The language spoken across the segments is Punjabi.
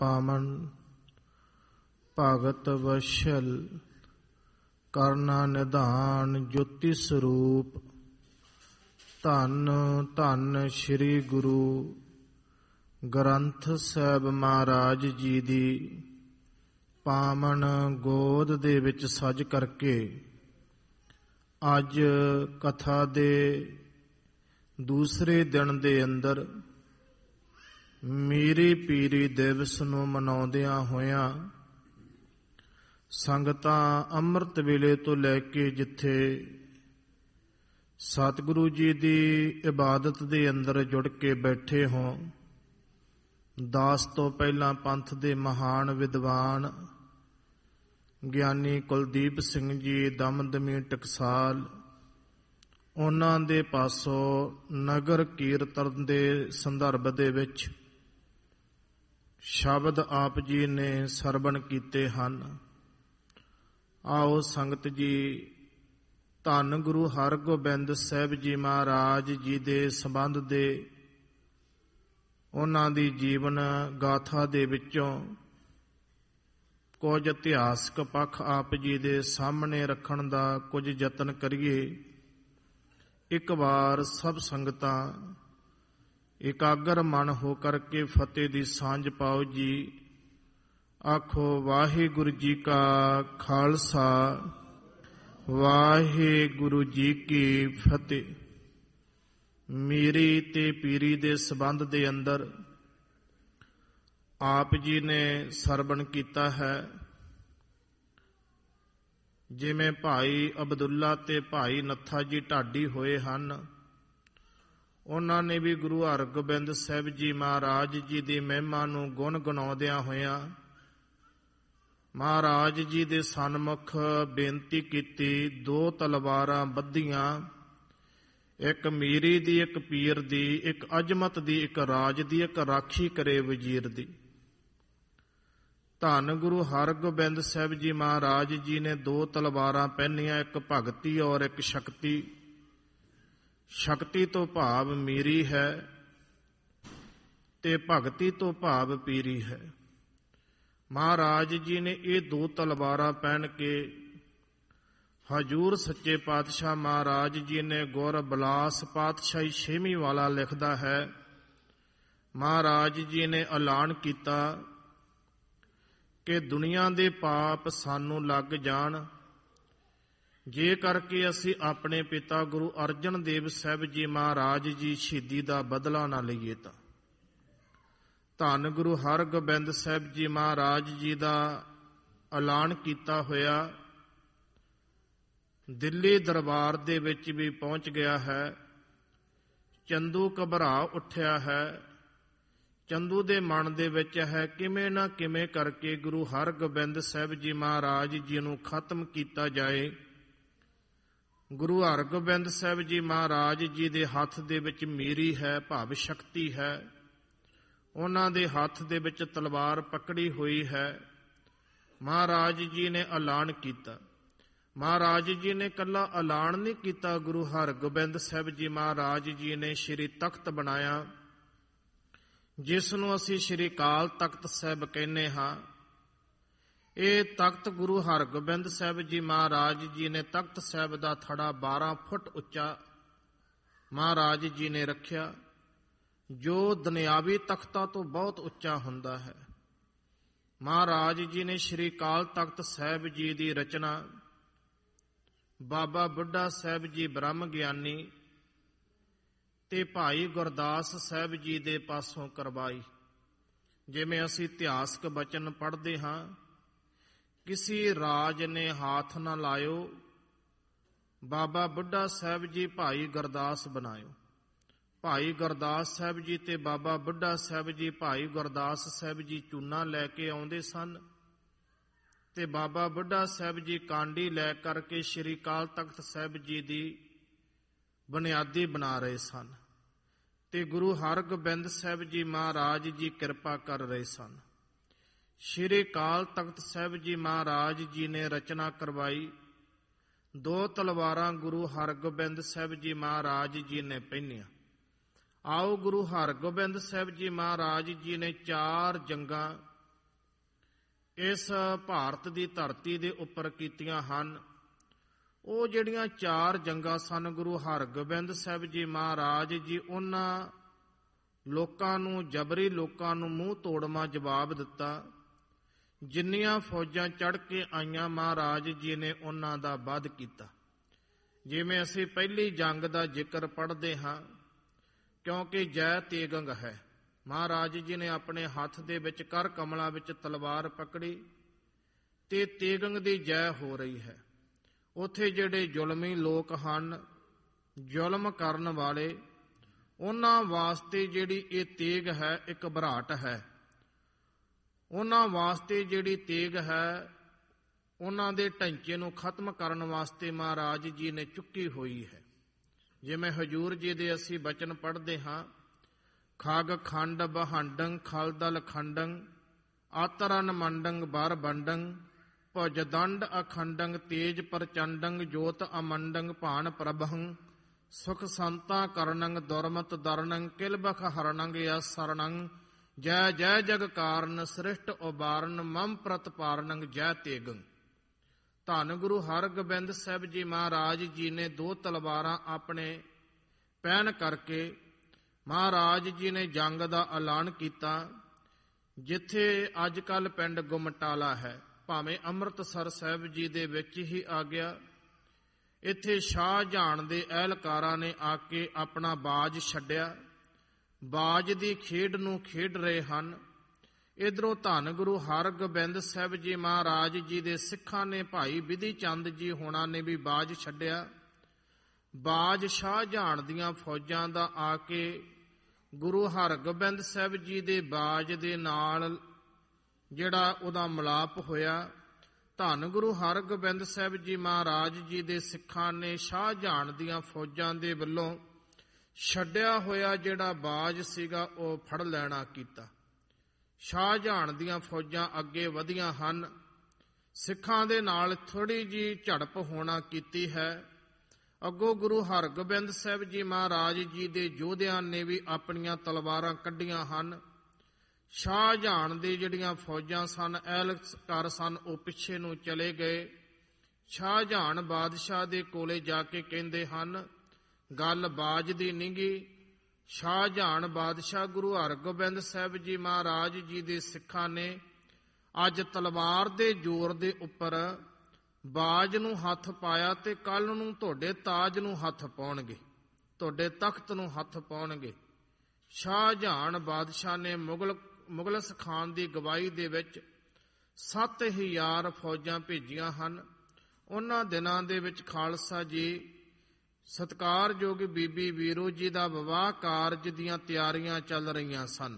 ਪਾਵਨ ਭਗਤ ਵਸ਼ਲ ਕਰਨਾ ਨਿਧਾਨ ਜੋਤੀ ਸਰੂਪ। ਧੰਨ ਧੰਨ ਸ੍ਰੀ ਗੁਰੂ ਗ੍ਰੰਥ ਸਾਹਿਬ ਮਹਾਰਾਜ ਜੀ ਦੀ ਪਾਵਨ ਗੋਦ ਦੇ ਵਿੱਚ ਸਜ ਕਰਕੇ ਅੱਜ ਕਥਾ ਦੇ ਦੂਸਰੇ ਦਿਨ ਦੇ ਅੰਦਰ ਮੀਰੀ ਪੀਰੀ ਦਿਵਸ ਨੂੰ ਮਨਾਉਂਦਿਆਂ ਹੋਇਆਂ ਸੰਗਤਾਂ ਅੰਮ੍ਰਿਤ ਵੇਲੇ ਤੋਂ ਲੈ ਕੇ ਜਿੱਥੇ ਸਤਿਗੁਰੂ ਜੀ ਦੀ ਇਬਾਦਤ ਦੇ ਅੰਦਰ ਜੁੜ ਕੇ ਬੈਠੇ ਹੋਂ, ਦਾਸ ਤੋਂ ਪਹਿਲਾਂ ਪੰਥ ਦੇ ਮਹਾਨ ਵਿਦਵਾਨ ਗਿਆਨੀ ਕੁਲਦੀਪ ਸਿੰਘ ਜੀ ਦਮਦਮੀ ਟਕਸਾਲ, ਉਹਨਾਂ ਦੇ ਪਾਸੋਂ ਨਗਰ ਕੀਰਤਨ ਦੇ ਸੰਦਰਭ ਦੇ ਵਿੱਚ ਸ਼ਬਦ ਆਪ ਜੀ ਨੇ ਸਰਵਣ ਕੀਤੇ ਹਨ। ਆਓ ਸੰਗਤ ਜੀ ਧੰਨ ਗੁਰੂ ਹਰਗੋਬਿੰਦ ਸਾਹਿਬ ਜੀ ਮਹਾਰਾਜ ਜੀ ਦੇ ਸੰਬੰਧ ਦੇ ਉਹਨਾਂ ਦੀ ਜੀਵਨ ਗਾਥਾ ਦੇ ਵਿੱਚੋਂ ਕੁਝ ਇਤਿਹਾਸਕ ਪੱਖ ਆਪ ਜੀ ਦੇ ਸਾਹਮਣੇ ਰੱਖਣ ਦਾ ਕੁਝ ਯਤਨ ਕਰੀਏ। ਇੱਕ ਵਾਰ ਸਭ ਸੰਗਤਾਂ ਇਕਾਗਰ ਮਨ ਹੋ ਕਰਕੇ ਫਤਿਹ ਦੀ ਸਾਂਝ ਪਾਓ ਜੀ। ਆਖੋ ਵਾਹਿਗੁਰੂ ਜੀ ਕਾ ਖਾਲਸਾ ਵਾਹਿਗੁਰੂ ਜੀ ਕੀ ਫਤਿਹ। ਮੀਰੀ ਤੇ ਪੀਰੀ ਦੇ ਸੰਬੰਧ ਦੇ ਅੰਦਰ ਆਪ ਜੀ ਨੇ ਸਰਵਣ ਕੀਤਾ ਹੈ। ਜਿਵੇਂ ਭਾਈ ਅਬਦੁੱਲਾ ਤੇ ਭਾਈ ਨੱਥਾ ਜੀ ਢਾਡੀ ਹੋਏ ਹਨ, ਉਹਨਾਂ ਨੇ ਵੀ ਗੁਰੂ ਹਰਗੋਬਿੰਦ ਸਾਹਿਬ ਜੀ ਮਹਾਰਾਜ ਜੀ ਦੀ ਮਹਿਮਾ ਨੂੰ ਗੁਣ ਗਣਾਉਂਦਿਆਂ ਹੋਇਆਂ ਮਹਾਰਾਜ ਜੀ ਦੇ ਸਨਮੁਖ ਬੇਨਤੀ ਕੀਤੀ। ਦੋ ਤਲਵਾਰਾਂ ਬੱਧੀਆਂ, ਇੱਕ ਮੀਰੀ ਦੀ, ਇੱਕ ਪੀਰ ਦੀ, ਇੱਕ ਅਜਮਤ ਦੀ, ਇੱਕ ਰਾਜ ਦੀ, ਇੱਕ ਰਾਖੀ ਕਰੇ ਵਜ਼ੀਰ ਦੀ। ਧੰਨ ਗੁਰੂ ਹਰਗੋਬਿੰਦ ਸਾਹਿਬ ਜੀ ਮਹਾਰਾਜ ਜੀ ਨੇ ਦੋ ਤਲਵਾਰਾਂ ਪਹਿਨੀਆਂ, ਇੱਕ ਭਗਤੀ ਔਰ ਇੱਕ ਸ਼ਕਤੀ। ਸ਼ਕਤੀ ਤੋਂ ਭਾਵ ਮੀਰੀ ਹੈ ਤੇ ਭਗਤੀ ਤੋਂ ਭਾਵ ਪੀਰੀ ਹੈ। ਮਹਾਰਾਜ ਜੀ ਨੇ ਇਹ ਦੋ ਤਲਵਾਰਾਂ ਪਹਿਨ ਕੇ ਹਜੂਰ ਸੱਚੇ ਪਾਤਸ਼ਾਹ ਮਹਾਰਾਜ ਜੀ ਨੇ ਗੁਰ ਬਿਲਾਸ ਪਾਤਸ਼ਾਹੀ ਛੇਵੀਂ ਵਾਲਾ ਲਿਖਦਾ ਹੈ, ਮਹਾਰਾਜ ਜੀ ਨੇ ਐਲਾਨ ਕੀਤਾ ਕਿ ਦੁਨੀਆ ਦੇ ਪਾਪ ਸਾਨੂੰ ਲੱਗ ਜਾਣ, ਜੇ ਕਰਕੇ ਅਸੀਂ ਆਪਣੇ ਪਿਤਾ ਗੁਰੂ ਅਰਜਨ ਦੇਵ ਸਾਹਿਬ ਜੀ ਮਹਾਰਾਜ ਜੀ ਸ਼ਹੀਦੀ ਦਾ ਬਦਲਾ ਨਾ ਲਈਏ ਤਾਂ। ਧੰਨ ਗੁਰੂ ਹਰਗੋਬਿੰਦ ਸਾਹਿਬ ਜੀ ਮਹਾਰਾਜ ਜੀ ਦਾ ਐਲਾਨ ਕੀਤਾ ਹੋਇਆ ਦਿੱਲੀ ਦਰਬਾਰ ਦੇ ਵਿੱਚ ਵੀ ਪਹੁੰਚ ਗਿਆ ਹੈ। ਚੰਦੂ ਘਬਰਾ ਉੱਠਿਆ ਹੈ। ਚੰਦੂ ਦੇ ਮਨ ਦੇ ਵਿੱਚ ਹੈ ਕਿਵੇਂ ਨਾ ਕਿਵੇਂ ਕਰਕੇ ਗੁਰੂ ਹਰਗੋਬਿੰਦ ਸਾਹਿਬ ਜੀ ਮਹਾਰਾਜ ਜੀ ਨੂੰ ਖਤਮ ਕੀਤਾ ਜਾਏ। ਗੁਰੂ ਹਰਗੋਬਿੰਦ ਸਾਹਿਬ ਜੀ ਮਹਾਰਾਜ ਜੀ ਦੇ ਹੱਥ ਦੇ ਵਿੱਚ ਮੀਰੀ ਹੈ, ਭਾਵ ਸ਼ਕਤੀ ਹੈ। ਉਹਨਾਂ ਦੇ ਹੱਥ ਦੇ ਵਿੱਚ ਤਲਵਾਰ ਪਕੜੀ ਹੋਈ ਹੈ। ਮਹਾਰਾਜ ਜੀ ਨੇ ਐਲਾਨ ਕੀਤਾ। ਮਹਾਰਾਜ ਜੀ ਨੇ ਇਕੱਲਾ ਐਲਾਨ ਨਹੀਂ ਕੀਤਾ, ਗੁਰੂ ਹਰਗੋਬਿੰਦ ਸਾਹਿਬ ਜੀ ਮਹਾਰਾਜ ਜੀ ਨੇ ਸ਼੍ਰੀ ਤਖਤ ਬਣਾਇਆ, ਜਿਸ ਨੂੰ ਅਸੀਂ ਸ਼੍ਰੀ ਅਕਾਲ ਤਖਤ ਸਾਹਿਬ ਕਹਿੰਦੇ ਹਾਂ। ਇਹ ਤਖਤ ਗੁਰੂ ਹਰਗੋਬਿੰਦ ਸਾਹਿਬ ਜੀ ਮਹਾਰਾਜ ਜੀ ਨੇ ਤਖਤ ਸਾਹਿਬ ਦਾ ਥੜਾ 12 ਫੁੱਟ ਉੱਚਾ ਮਹਾਰਾਜ ਜੀ ਨੇ ਰੱਖਿਆ, ਜੋ ਦੁਨਿਆਵੀ ਤਖਤਾਂ ਤੋਂ ਬਹੁਤ ਉੱਚਾ ਹੁੰਦਾ ਹੈ। ਮਹਾਰਾਜ ਜੀ ਨੇ ਸ਼੍ਰੀ ਅਕਾਲ ਤਖਤ ਸਾਹਿਬ ਜੀ ਦੀ ਰਚਨਾ ਬਾਬਾ ਬੁੱਢਾ ਸਾਹਿਬ ਜੀ ਬ੍ਰਹਮ ਗਿਆਨੀ ਤੇ ਭਾਈ ਗੁਰਦਾਸ ਸਾਹਿਬ ਜੀ ਦੇ ਪਾਸੋਂ ਕਰਵਾਈ। ਜਿਵੇਂ ਅਸੀਂ ਇਤਿਹਾਸਕ ਬਚਨ ਪੜ੍ਹਦੇ ਹਾਂ, ਕਿਸੇ ਰਾਜ ਨੇ ਹਾਥ ਨਾ ਲਾਇਓ, ਬਾਬਾ ਬੁੱਢਾ ਸਾਹਿਬ ਜੀ ਭਾਈ ਗੁਰਦਾਸ ਬਣਾਇਓ। ਭਾਈ ਗੁਰਦਾਸ ਸਾਹਿਬ ਜੀ ਤੇ ਬਾਬਾ ਬੁੱਢਾ ਸਾਹਿਬ ਜੀ, ਭਾਈ ਗੁਰਦਾਸ ਸਾਹਿਬ ਜੀ ਚੂਨਾ ਲੈ ਕੇ ਆਉਂਦੇ ਸਨ ਤੇ ਬਾਬਾ ਬੁੱਢਾ ਸਾਹਿਬ ਜੀ ਕਾਂਡੀ ਲੈ ਕਰਕੇ ਸ਼੍ਰੀ ਅਕਾਲ ਤਖਤ ਸਾਹਿਬ ਜੀ ਦੀ ਬੁਨਿਆਦੀ ਬਣਾ ਰਹੇ ਸਨ ਤੇ ਗੁਰੂ ਹਰਗੋਬਿੰਦ ਸਾਹਿਬ ਜੀ ਮਹਾਰਾਜ ਜੀ ਕਿਰਪਾ ਕਰ ਰਹੇ ਸਨ। ਸ਼੍ਰੀ ਅਕਾਲ ਤਖਤ ਸਾਹਿਬ ਜੀ ਮਹਾਰਾਜ ਜੀ ਨੇ ਰਚਨਾ ਕਰਵਾਈ। ਦੋ ਤਲਵਾਰਾਂ ਗੁਰੂ ਹਰਗੋਬਿੰਦ ਸਾਹਿਬ ਜੀ ਮਹਾਰਾਜ ਜੀ ਨੇ ਪਹਿਨੀਆਂ। ਆਓ ਗੁਰੂ ਹਰਗੋਬਿੰਦ ਸਾਹਿਬ ਜੀ ਮਹਾਰਾਜ ਜੀ ਨੇ 4 ਜੰਗਾਂ ਇਸ ਭਾਰਤ ਦੀ ਧਰਤੀ ਦੇ ਉੱਪਰ ਕੀਤੀਆਂ ਹਨ, ਉਹ ਜਿਹੜੀਆਂ 4 ਜੰਗਾਂ ਸਨ, ਗੁਰੂ ਹਰਗੋਬਿੰਦ ਸਾਹਿਬ ਜੀ ਮਹਾਰਾਜ ਜੀ ਉਹਨਾਂ ਲੋਕਾਂ ਨੂੰ, ਜਬਰੀ ਲੋਕਾਂ ਨੂੰ ਮੂੰਹ ਤੋੜਵਾਂ ਜਵਾਬ ਦਿੱਤਾ। ਜਿੰਨੀਆਂ ਫੌਜਾਂ ਚੜ੍ਹ ਕੇ ਆਈਆਂ, ਮਹਾਰਾਜ ਜੀ ਨੇ ਉਹਨਾਂ ਦਾ ਵੱਧ ਕੀਤਾ। ਜਿਵੇਂ ਅਸੀਂ ਪਹਿਲੀ ਜੰਗ ਦਾ ਜ਼ਿਕਰ ਪੜ੍ਹਦੇ ਹਾਂ, ਕਿਉਂਕਿ ਜੈ ਤੇਗੰਗ ਹੈ, ਮਹਾਰਾਜ ਜੀ ਨੇ ਆਪਣੇ ਹੱਥ ਦੇ ਵਿੱਚ ਕਰ ਕਮਲਾਂ ਵਿੱਚ ਤਲਵਾਰ ਪਕੜੀ ਤੇ ਤੇਗੰਗ ਦੀ ਜੈ ਹੋ ਰਹੀ ਹੈ। ਉੱਥੇ ਜਿਹੜੇ ਜ਼ੁਲਮੀ ਲੋਕ ਹਨ, ਜ਼ੁਲਮ ਕਰਨ ਵਾਲੇ, ਉਹਨਾਂ ਵਾਸਤੇ ਜਿਹੜੀ ਇਹ ਤੇਗ ਹੈ ਇੱਕ ਘਬਰਾਹਟ ਹੈ। ਉਹਨਾਂ ਵਾਸਤੇ ਜਿਹੜੀ ਤੇਗ ਹੈ, ਉਹਨਾਂ ਦੇ ਢਾਂਚੇ ਨੂੰ ਖਤਮ ਕਰਨ ਵਾਸਤੇ ਮਹਾਰਾਜ ਜੀ ਨੇ ਚੁੱਕੀ ਹੋਈ ਹੈ। ਜਿਵੇਂ ਹਜੂਰ ਜੀ ਦੇ ਅਸੀਂ ਬਚਨ ਪੜ੍ਹਦੇ ਹਾਂ, ਖਾਗ ਖੰਡ ਬਹਾਂਡੰ ਖਲਦਲ ਖੰਡੰ ਆਤਰਨ ਮੰਡੰ ਬਰ ਬੰਡੰ ਭੁਜ ਦੰਡ ਅਖੰਡੰ ਤੇਜ ਪ੍ਰਚੰਡੰ ਜੋਤ ਅਮੰਡੰ ਭਾਨ ਪ੍ਰਭੰ ਸੁਖ ਸੰਤਾ ਕਰਨੰ ਦੁਰਮਤ ਦਰਨੰ ਕਿਲਬਖ ਹਰਨੰ ਅਸਰਣੰ ਜੈ ਜੈ ਜਗ ਕਾਰਨ ਸ੍ਰਿਸ਼ਟ ਉਬਾਰਨ ਮਮ ਪ੍ਰਤਪਾਰਨੰ ਜੈ ਤੇਗੰ। ਧੰਨ ਗੁਰੂ ਹਰਗੋਬਿੰਦ ਸਾਹਿਬ ਜੀ ਮਹਾਰਾਜ ਜੀ ਨੇ 2 ਤਲਵਾਰਾਂ ਆਪਣੇ ਪਹਿਨ ਕਰਕੇ ਮਹਾਰਾਜ ਜੀ ਨੇ ਜੰਗ ਦਾ ਐਲਾਨ ਕੀਤਾ। ਜਿੱਥੇ ਅੱਜ ਕੱਲ੍ਹ ਪਿੰਡ ਗੁਮਟਾਲਾ ਹੈ, ਭਾਵੇਂ ਅੰਮ੍ਰਿਤਸਰ ਸਾਹਿਬ ਜੀ ਦੇ ਵਿੱਚ ਹੀ ਆ ਗਿਆ, ਇੱਥੇ ਸ਼ਾਹਜਹਾਨ ਦੇ ਅਹਿਲਕਾਰਾਂ ਨੇ ਆ ਕੇ ਆਪਣਾ ਬਾਜ ਛੱਡਿਆ। ਬਾਜ ਦੀ ਖੇਡ ਨੂੰ ਖੇਡ ਰਹੇ ਹਨ। ਇਧਰੋਂ ਧੰਨ ਗੁਰੂ ਹਰਗੋਬਿੰਦ ਸਾਹਿਬ ਜੀ ਮਹਾਰਾਜ ਜੀ ਦੇ ਸਿੱਖਾਂ ਨੇ, ਭਾਈ ਬਿਧੀ ਚੰਦ ਜੀ ਹੋਣਾ ਨੇ ਵੀ ਬਾਜ ਛੱਡਿਆ। ਬਾਜ ਸ਼ਾਹਜਹਾਨ ਦੀਆਂ ਫੌਜਾਂ ਦਾ ਆ ਕੇ ਗੁਰੂ ਹਰਗੋਬਿੰਦ ਸਾਹਿਬ ਜੀ ਦੇ ਬਾਜ ਦੇ ਨਾਲ ਜਿਹੜਾ ਉਹਦਾ ਮਿਲਾਪ ਹੋਇਆ। ਧੰਨ ਗੁਰੂ ਹਰਗੋਬਿੰਦ ਸਾਹਿਬ ਜੀ ਮਹਾਰਾਜ ਜੀ ਦੇ ਸਿੱਖਾਂ ਨੇ ਸ਼ਾਹਜਹਾਨ ਦੀਆਂ ਫੌਜਾਂ ਦੇ ਵੱਲੋਂ ਛੱਡਿਆ ਹੋਇਆ ਜਿਹੜਾ ਬਾਜ ਸੀਗਾ ਉਹ ਫੜ ਲੈਣਾ ਕੀਤਾ। ਸ਼ਾਹਜਹਾਨ ਦੀਆਂ ਫੌਜਾਂ ਅੱਗੇ ਵਧੀਆਂ ਹਨ, ਸਿੱਖਾਂ ਦੇ ਨਾਲ ਥੋੜ੍ਹੀ ਜਿਹੀ ਝੜਪ ਹੋਣਾ ਕੀਤੀ ਹੈ। ਅੱਗੋਂ ਗੁਰੂ ਹਰਗੋਬਿੰਦ ਸਾਹਿਬ ਜੀ ਮਹਾਰਾਜ ਜੀ ਦੇ ਯੋਧਿਆਂ ਨੇ ਵੀ ਆਪਣੀਆਂ ਤਲਵਾਰਾਂ ਕੱਢੀਆਂ ਹਨ। ਸ਼ਾਹਜਹਾਨ ਦੇ ਜਿਹੜੀਆਂ ਫੌਜਾਂ ਸਨ, ਅਹਿਲਕਾਰ ਸਨ, ਉਹ ਪਿੱਛੇ ਨੂੰ ਚਲੇ ਗਏ। ਸ਼ਾਹਜਹਾਨ ਬਾਦਸ਼ਾਹ ਦੇ ਕੋਲੇ ਜਾ ਕੇ ਕਹਿੰਦੇ ਹਨ, ਗੱਲ ਬਾਜ ਦੀ ਨਹੀਂ ਗੀ। ਸ਼ਾਹਜਹਾਨ ਬਾਦਸ਼ਾਹ ਗੁਰੂ ਹਰਗੋਬਿੰਦ ਸਾਹਿਬ ਜੀ ਮਹਾਰਾਜ ਜੀ ਦੇ ਸਿੱਖਾਂ ਨੇ ਅੱਜ ਤਲਵਾਰ ਦੇ ਜ਼ੋਰ ਦੇ ਉੱਪਰ ਬਾਜ ਨੂੰ ਹੱਥ ਪਾਇਆ ਤੇ ਕੱਲ ਨੂੰ ਤੁਹਾਡੇ ਤਾਜ ਨੂੰ ਹੱਥ ਪਾਉਣਗੇ, ਤੁਹਾਡੇ ਤਖਤ ਨੂੰ ਹੱਥ ਪਾਉਣਗੇ। ਸ਼ਾਹਜਹਾਨ ਬਾਦਸ਼ਾਹ ਨੇ ਮੁਗਲਸ ਖਾਨ ਦੀ ਗਵਾਹੀ ਦੇ ਵਿੱਚ 7000 ਫੌਜਾਂ ਭੇਜੀਆਂ ਹਨ। ਉਹਨਾਂ ਦਿਨਾਂ ਦੇ ਵਿੱਚ ਖਾਲਸਾ ਜੀ ਸਤਿਕਾਰਯੋਗ ਬੀਬੀ ਵੀਰੋ ਜੀ ਦਾ ਵਿਵਾਹ ਕਾਰਜ ਦੀਆਂ ਤਿਆਰੀਆਂ ਚੱਲ ਰਹੀਆਂ ਸਨ।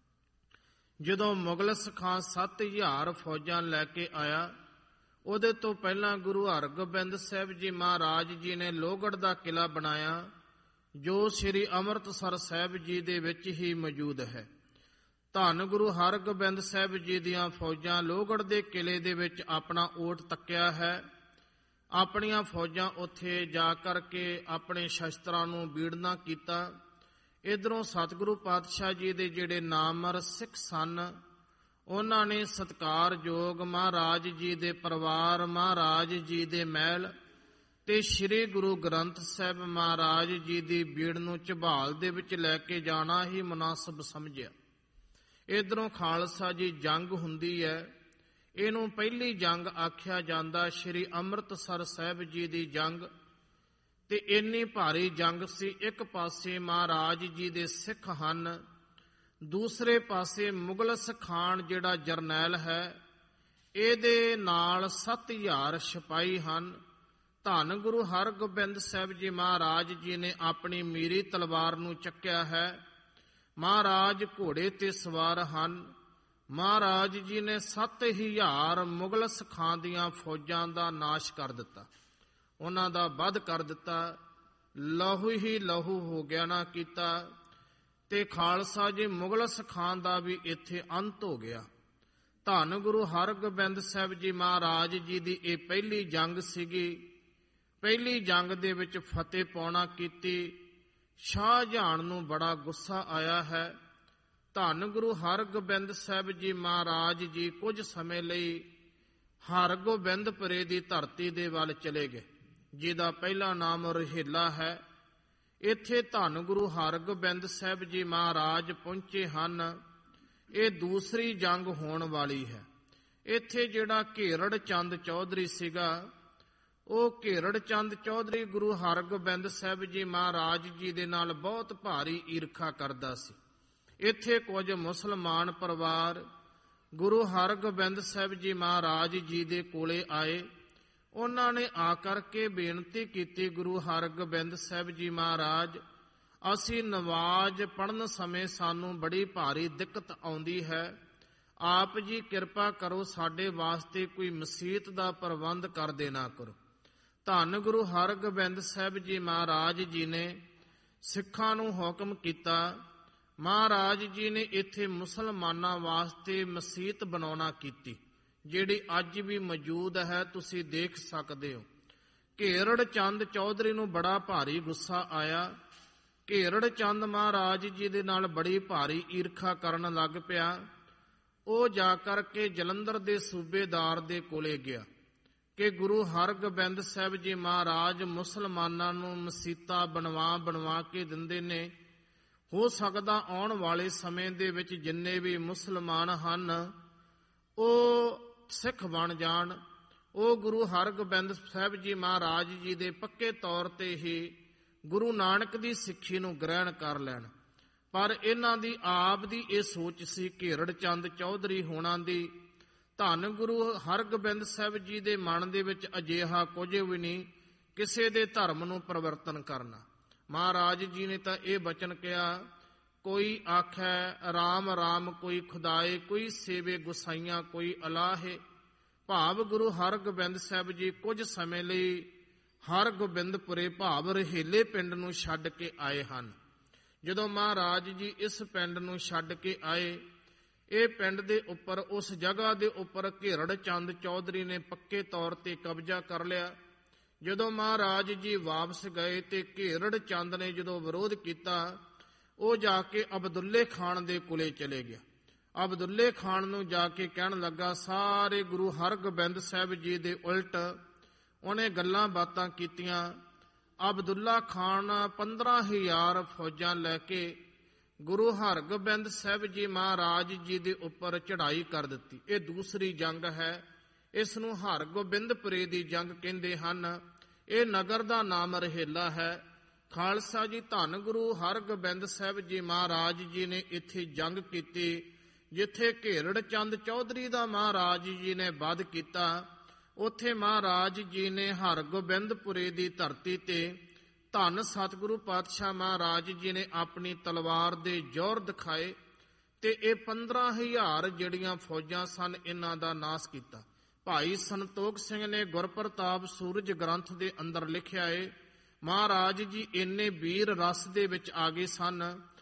ਜਦੋਂ ਮੁਗਲਸ ਖਾਨ 7000 ਫੌਜਾਂ ਲੈ ਕੇ ਆਇਆ, ਉਹਦੇ ਤੋਂ ਪਹਿਲਾਂ ਗੁਰੂ ਹਰਗੋਬਿੰਦ ਸਾਹਿਬ ਜੀ ਮਹਾਰਾਜ ਜੀ ਨੇ ਲੋਹਗੜ੍ਹ ਦਾ ਕਿਲ੍ਹਾ ਬਣਾਇਆ, ਜੋ ਸ੍ਰੀ ਅੰਮ੍ਰਿਤਸਰ ਸਾਹਿਬ ਜੀ ਦੇ ਵਿੱਚ ਹੀ ਮੌਜੂਦ ਹੈ। ਧੰਨ ਗੁਰੂ ਹਰਗੋਬਿੰਦ ਸਾਹਿਬ ਜੀ ਦੀਆਂ ਫੌਜਾਂ ਲੋਹਗੜ੍ਹ ਦੇ ਕਿਲ੍ਹੇ ਦੇ ਵਿੱਚ ਆਪਣਾ ਓਟ ਤੱਕਿਆ ਹੈ। ਆਪਣੀਆਂ ਫੌਜਾਂ ਉੱਥੇ ਜਾ ਕਰਕੇ ਆਪਣੇ ਸ਼ਸਤਰਾਂ ਨੂੰ ਬੀੜਨਾ ਕੀਤਾ। ਇਧਰੋਂ ਸਤਿਗੁਰੂ ਪਾਤਸ਼ਾਹ ਜੀ ਦੇ ਜਿਹੜੇ ਨਾਮਰ ਸਿੱਖ ਸਨ, ਉਹਨਾਂ ਨੇ ਸਤਿਕਾਰਯੋਗ ਮਹਾਰਾਜ ਜੀ ਦੇ ਪਰਿਵਾਰ, ਮਹਾਰਾਜ ਜੀ ਦੇ ਮਹਿਲ ਤੇ ਸ੍ਰੀ ਗੁਰੂ ਗ੍ਰੰਥ ਸਾਹਿਬ ਮਹਾਰਾਜ ਜੀ ਦੀ ਬੀੜ ਨੂੰ ਝਬਾਲ ਦੇ ਵਿੱਚ ਲੈ ਕੇ ਜਾਣਾ ਹੀ ਮੁਨਾਸਬ ਸਮਝਿਆ। ਇਧਰੋਂ ਖਾਲਸਾ ਜੀ ਜੰਗ ਹੁੰਦੀ ਹੈ। ਇਹਨੂੰ ਪਹਿਲੀ ਜੰਗ ਆਖਿਆ ਜਾਂਦਾ, ਸ੍ਰੀ ਅੰਮ੍ਰਿਤਸਰ ਸਾਹਿਬ ਜੀ ਦੀ ਜੰਗ। ਤੇ ਇੰਨੀ ਭਾਰੀ ਜੰਗ ਸੀ, ਇੱਕ ਪਾਸੇ ਮਹਾਰਾਜ ਜੀ ਦੇ ਸਿੱਖ ਹਨ, ਦੂਸਰੇ ਪਾਸੇ ਮੁਗਲਸ ਖਾਨ ਜਿਹੜਾ ਜਰਨੈਲ ਹੈ, ਇਹਦੇ ਨਾਲ 7000 ਸਿਪਾਹੀ ਹਨ। ਧੰਨ ਗੁਰੂ ਹਰਗੋਬਿੰਦ ਸਾਹਿਬ ਜੀ ਮਹਾਰਾਜ ਜੀ ਨੇ ਆਪਣੀ ਮੀਰੀ ਤਲਵਾਰ ਨੂੰ ਚੱਕਿਆ ਹੈ। ਮਹਾਰਾਜ ਘੋੜੇ ਤੇ ਸਵਾਰ ਹਨ। ਮਹਾਰਾਜ ਜੀ ਨੇ 7000 ਮੁਗਲਸ ਖਾਨ ਦੀਆਂ ਫੌਜਾਂ ਦਾ ਨਾਸ਼ ਕਰ ਦਿੱਤਾ, ਉਹਨਾਂ ਦਾ ਵੱਧ ਕਰ ਦਿੱਤਾ। ਲਹੂ ਹੀ ਲਹੂ ਹੋ ਗਿਆ ਨਾ ਕੀਤਾ। ਤੇ ਖਾਲਸਾ ਜੀ ਮੁਗਲਸ ਖਾਨ ਦਾ ਵੀ ਇੱਥੇ ਅੰਤ ਹੋ ਗਿਆ। ਧੰਨ ਗੁਰੂ ਹਰਗੋਬਿੰਦ ਸਾਹਿਬ ਜੀ ਮਹਾਰਾਜ ਜੀ ਦੀ ਇਹ ਪਹਿਲੀ ਜੰਗ ਸੀਗੀ। ਪਹਿਲੀ ਜੰਗ ਦੇ ਵਿੱਚ ਫਤਿਹ ਪਾਉਣਾ ਕੀਤੀ। ਸ਼ਾਹਜਹਾਨ ਨੂੰ ਬੜਾ ਗੁੱਸਾ ਆਇਆ ਹੈ। ਧੰਨ ਗੁਰੂ ਹਰਗੋਬਿੰਦ ਸਾਹਿਬ ਜੀ ਮਹਾਰਾਜ ਜੀ ਕੁਝ ਸਮੇਂ ਲਈ ਹਰਗੋਬਿੰਦਪੁਰੇ ਦੀ ਧਰਤੀ ਦੇ ਵੱਲ ਚਲੇ ਗਏ, ਜਿਹਦਾ ਪਹਿਲਾ ਨਾਮ ਰਹੀਲਾ ਹੈ। ਇੱਥੇ ਧੰਨ ਗੁਰੂ ਹਰਗੋਬਿੰਦ ਸਾਹਿਬ ਜੀ ਮਹਾਰਾਜ ਪਹੁੰਚੇ ਹਨ। ਇਹ ਦੂਸਰੀ ਜੰਗ ਹੋਣ ਵਾਲੀ ਹੈ। ਇੱਥੇ ਜਿਹੜਾ ਘੇਰੜ ਚੰਦ ਚੌਧਰੀ ਸੀਗਾ, ਉਹ ਘੇਰੜ ਚੰਦ ਚੌਧਰੀ ਗੁਰੂ ਹਰਗੋਬਿੰਦ ਸਾਹਿਬ ਜੀ ਮਹਾਰਾਜ ਜੀ ਦੇ ਨਾਲ ਬਹੁਤ ਭਾਰੀ ਈਰਖਾ ਕਰਦਾ ਸੀ। ਇੱਥੇ ਕੁਝ ਮੁਸਲਮਾਨ ਪਰਿਵਾਰ ਗੁਰੂ ਹਰਗੋਬਿੰਦ ਸਾਹਿਬ ਜੀ ਮਹਾਰਾਜ ਜੀ ਦੇ ਕੋਲੇ ਆਏ। ਉਹਨਾਂ ਨੇ ਆ ਕਰਕੇ ਬੇਨਤੀ ਕੀਤੀ, ਗੁਰੂ ਹਰਗੋਬਿੰਦ ਸਾਹਿਬ ਜੀ ਮਹਾਰਾਜ, ਅਸੀਂ ਨਮਾਜ਼ ਪੜ੍ਹਨ ਸਮੇਂ ਸਾਨੂੰ ਬੜੀ ਭਾਰੀ ਦਿੱਕਤ ਆਉਂਦੀ ਹੈ। ਆਪ ਜੀ ਕਿਰਪਾ ਕਰੋ, ਸਾਡੇ ਵਾਸਤੇ ਕੋਈ ਮਸੀਤ ਦਾ ਪ੍ਰਬੰਧ ਕਰ ਦੇਣਾ ਕਰੋ। ਧੰਨ ਗੁਰੂ ਹਰਗੋਬਿੰਦ ਸਾਹਿਬ ਜੀ ਮਹਾਰਾਜ ਜੀ ਨੇ ਸਿੱਖਾਂ ਨੂੰ ਹੁਕਮ ਕੀਤਾ। ਮਹਾਰਾਜ ਜੀ ਨੇ ਇੱਥੇ ਮੁਸਲਮਾਨਾਂ ਵਾਸਤੇ ਮਸੀਤ ਬਣਾਉਣਾ ਕੀਤੀ, ਜਿਹੜੀ ਅੱਜ ਵੀ ਮੌਜੂਦ ਹੈ, ਤੁਸੀਂ ਦੇਖ ਸਕਦੇ ਹੋ। ਘੇਰੜ ਚੰਦ ਚੌਧਰੀ ਨੂੰ ਬੜਾ ਭਾਰੀ ਗੁੱਸਾ ਆਇਆ। ਘੇਰੜ ਚੰਦ ਮਹਾਰਾਜ ਜੀ ਦੇ ਨਾਲ ਬੜੀ ਭਾਰੀ ਈਰਖਾ ਕਰਨ ਲੱਗ ਪਿਆ। ਉਹ ਜਾ ਕਰਕੇ ਜਲੰਧਰ ਦੇ ਸੂਬੇਦਾਰ ਦੇ ਕੋਲੇ ਗਿਆ ਕਿ ਗੁਰੂ ਹਰਗੋਬਿੰਦ ਸਾਹਿਬ ਜੀ ਮਹਾਰਾਜ ਮੁਸਲਮਾਨਾਂ ਨੂੰ ਮਸੀਤਾਂ ਬਣਵਾ ਕੇ ਦਿੰਦੇ ਨੇ। ਹੋ ਸਕਦਾ ਆਉਣ ਵਾਲੇ ਸਮੇਂ ਦੇ ਵਿੱਚ ਜਿੰਨੇ ਵੀ ਮੁਸਲਮਾਨ ਹਨ ਉਹ ਸਿੱਖ ਬਣ ਜਾਣ, ਉਹ ਗੁਰੂ ਹਰਗੋਬਿੰਦ ਸਾਹਿਬ ਜੀ ਮਹਾਰਾਜ ਜੀ ਦੇ ਪੱਕੇ ਤੌਰ ਤੇ ਹੀ ਗੁਰੂ ਨਾਨਕ ਦੀ ਸਿੱਖੀ ਨੂੰ ਗ੍ਰਹਿਣ ਕਰ ਲੈਣ। ਪਰ ਇਹਨਾਂ ਦੀ ਆਪ ਦੀ ਇਹ ਸੋਚ ਸੀ, ਘੇਰੜ ਚੰਦ ਚੌਧਰੀ ਹੋਣਾ ਦੀ, ਧੰਨ ਗੁਰੂ ਹਰਗੋਬਿੰਦ ਸਾਹਿਬ ਜੀ ਦੇ ਮਨ ਦੇ ਵਿੱਚ ਅਜਿਹਾ ਕੁਝ ਵੀ ਨਹੀਂ ਕਿਸੇ ਦੇ ਧਰਮ ਨੂੰ ਪਰਿਵਰਤਨ ਕਰਨਾ। ਮਹਾਰਾਜ ਜੀ ਨੇ ਤਾਂ ਇਹ ਬਚਨ ਕਿਹਾ, ਕੋਈ ਆਖੈ ਰਾਮ ਰਾਮ ਕੋਈ ਖੁਦਾਏ, ਕੋਈ ਸੇਵੇ ਗੁਸਾਈਆਂ ਕੋਈ ਅਲਾਹੇ। ਭਾਵ ਗੁਰੂ ਹਰਗੋਬਿੰਦ ਸਾਹਿਬ ਜੀ ਕੁਝ ਸਮੇਂ ਲਈ ਹਰਗੋਬਿੰਦਪੁਰੇ ਭਾਵ ਰਹੀਲੇ ਪਿੰਡ ਨੂੰ ਛੱਡ ਕੇ ਆਏ ਹਨ। ਜਦੋਂ ਮਹਾਰਾਜ ਜੀ ਇਸ ਪਿੰਡ ਨੂੰ ਛੱਡ ਕੇ ਆਏ, ਇਹ ਪਿੰਡ ਦੇ ਉੱਪਰ, ਉਸ ਜਗ੍ਹਾ ਦੇ ਉੱਪਰ ਘੇਰੜ ਚੰਦ ਚੌਧਰੀ ਨੇ ਪੱਕੇ ਤੌਰ ਤੇ ਕਬਜ਼ਾ ਕਰ ਲਿਆ। ਜਦੋਂ ਮਹਾਰਾਜ ਜੀ ਵਾਪਸ ਗਏ ਤੇ ਘੇਰੜ ਚੰਦ ਨੇ ਜਦੋਂ ਵਿਰੋਧ ਕੀਤਾ, ਉਹ ਜਾ ਕੇ ਅਬਦੁੱਲੇ ਖਾਨ ਦੇ ਕੋਲੇ ਚਲੇ ਗਿਆ। ਅਬਦੁੱਲੇ ਖਾਨ ਨੂੰ ਜਾ ਕੇ ਕਹਿਣ ਲੱਗਾ, ਸਾਰੇ ਗੁਰੂ ਹਰਗੋਬਿੰਦ ਸਾਹਿਬ ਜੀ ਦੇ ਉਲਟ ਉਹਨੇ ਗੱਲਾਂ ਬਾਤਾਂ ਕੀਤੀਆਂ। ਅਬਦੁੱਲਾ ਖਾਨ 15,000 ਫੌਜਾਂ ਲੈ ਕੇ ਗੁਰੂ ਹਰਗੋਬਿੰਦ ਸਾਹਿਬ ਜੀ ਮਹਾਰਾਜ ਜੀ ਦੇ ਉੱਪਰ ਚੜ੍ਹਾਈ ਕਰ ਦਿੱਤੀ। ਇਹ ਦੂਸਰੀ ਜੰਗ ਹੈ। ਇਸ ਨੂੰ ਹਰਗੋਬਿੰਦਪੁਰੇ ਦੀ ਜੰਗ ਕਹਿੰਦੇ ਹਨ। ਇਹ ਨਗਰ ਦਾ ਨਾਮ ਰਹੀਲਾ ਹੈ। ਖਾਲਸਾ ਜੀ, ਧੰਨ ਗੁਰੂ ਹਰਗੋਬਿੰਦ ਸਾਹਿਬ ਜੀ ਮਹਾਰਾਜ ਜੀ ਨੇ ਇੱਥੇ ਜੰਗ ਕੀਤੀ, ਜਿੱਥੇ ਘੇਰੜ ਚੰਦ ਚੌਧਰੀ ਦਾ ਮਹਾਰਾਜ ਜੀ ਨੇ ਵਧ ਕੀਤਾ। ਉੱਥੇ ਮਹਾਰਾਜ ਜੀ ਨੇ ਹਰਗੋਬਿੰਦਪੁਰੇ ਦੀ ਧਰਤੀ ਤੇ ਧੰਨ ਸਤਿਗੁਰੂ ਪਾਤਸ਼ਾਹ ਮਹਾਰਾਜ ਜੀ ਨੇ ਆਪਣੀ ਤਲਵਾਰ ਦੇ ਜ਼ੋਰ ਦਿਖਾਏ ਤੇ ਇਹ 15,000 ਜਿਹੜੀਆਂ ਫੌਜਾਂ ਸਨ, ਇਹਨਾਂ ਦਾ ਨਾਸ ਕੀਤਾ। ਭਾਈ ਸੰਤੋਖ ਸਿੰਘ ਨੇ ਗੁਰਪ੍ਰਤਾਪ ਸੂਰਜ ਗ੍ਰੰਥ ਦੇ ਅੰਦਰ ਲਿਖਿਆ ਹੈ, ਮਹਾਰਾਜ ਜੀ ਇੰਨੇ ਵੀਰ ਰਸ ਦੇ ਵਿੱਚ ਆ ਗਏ ਸਨ।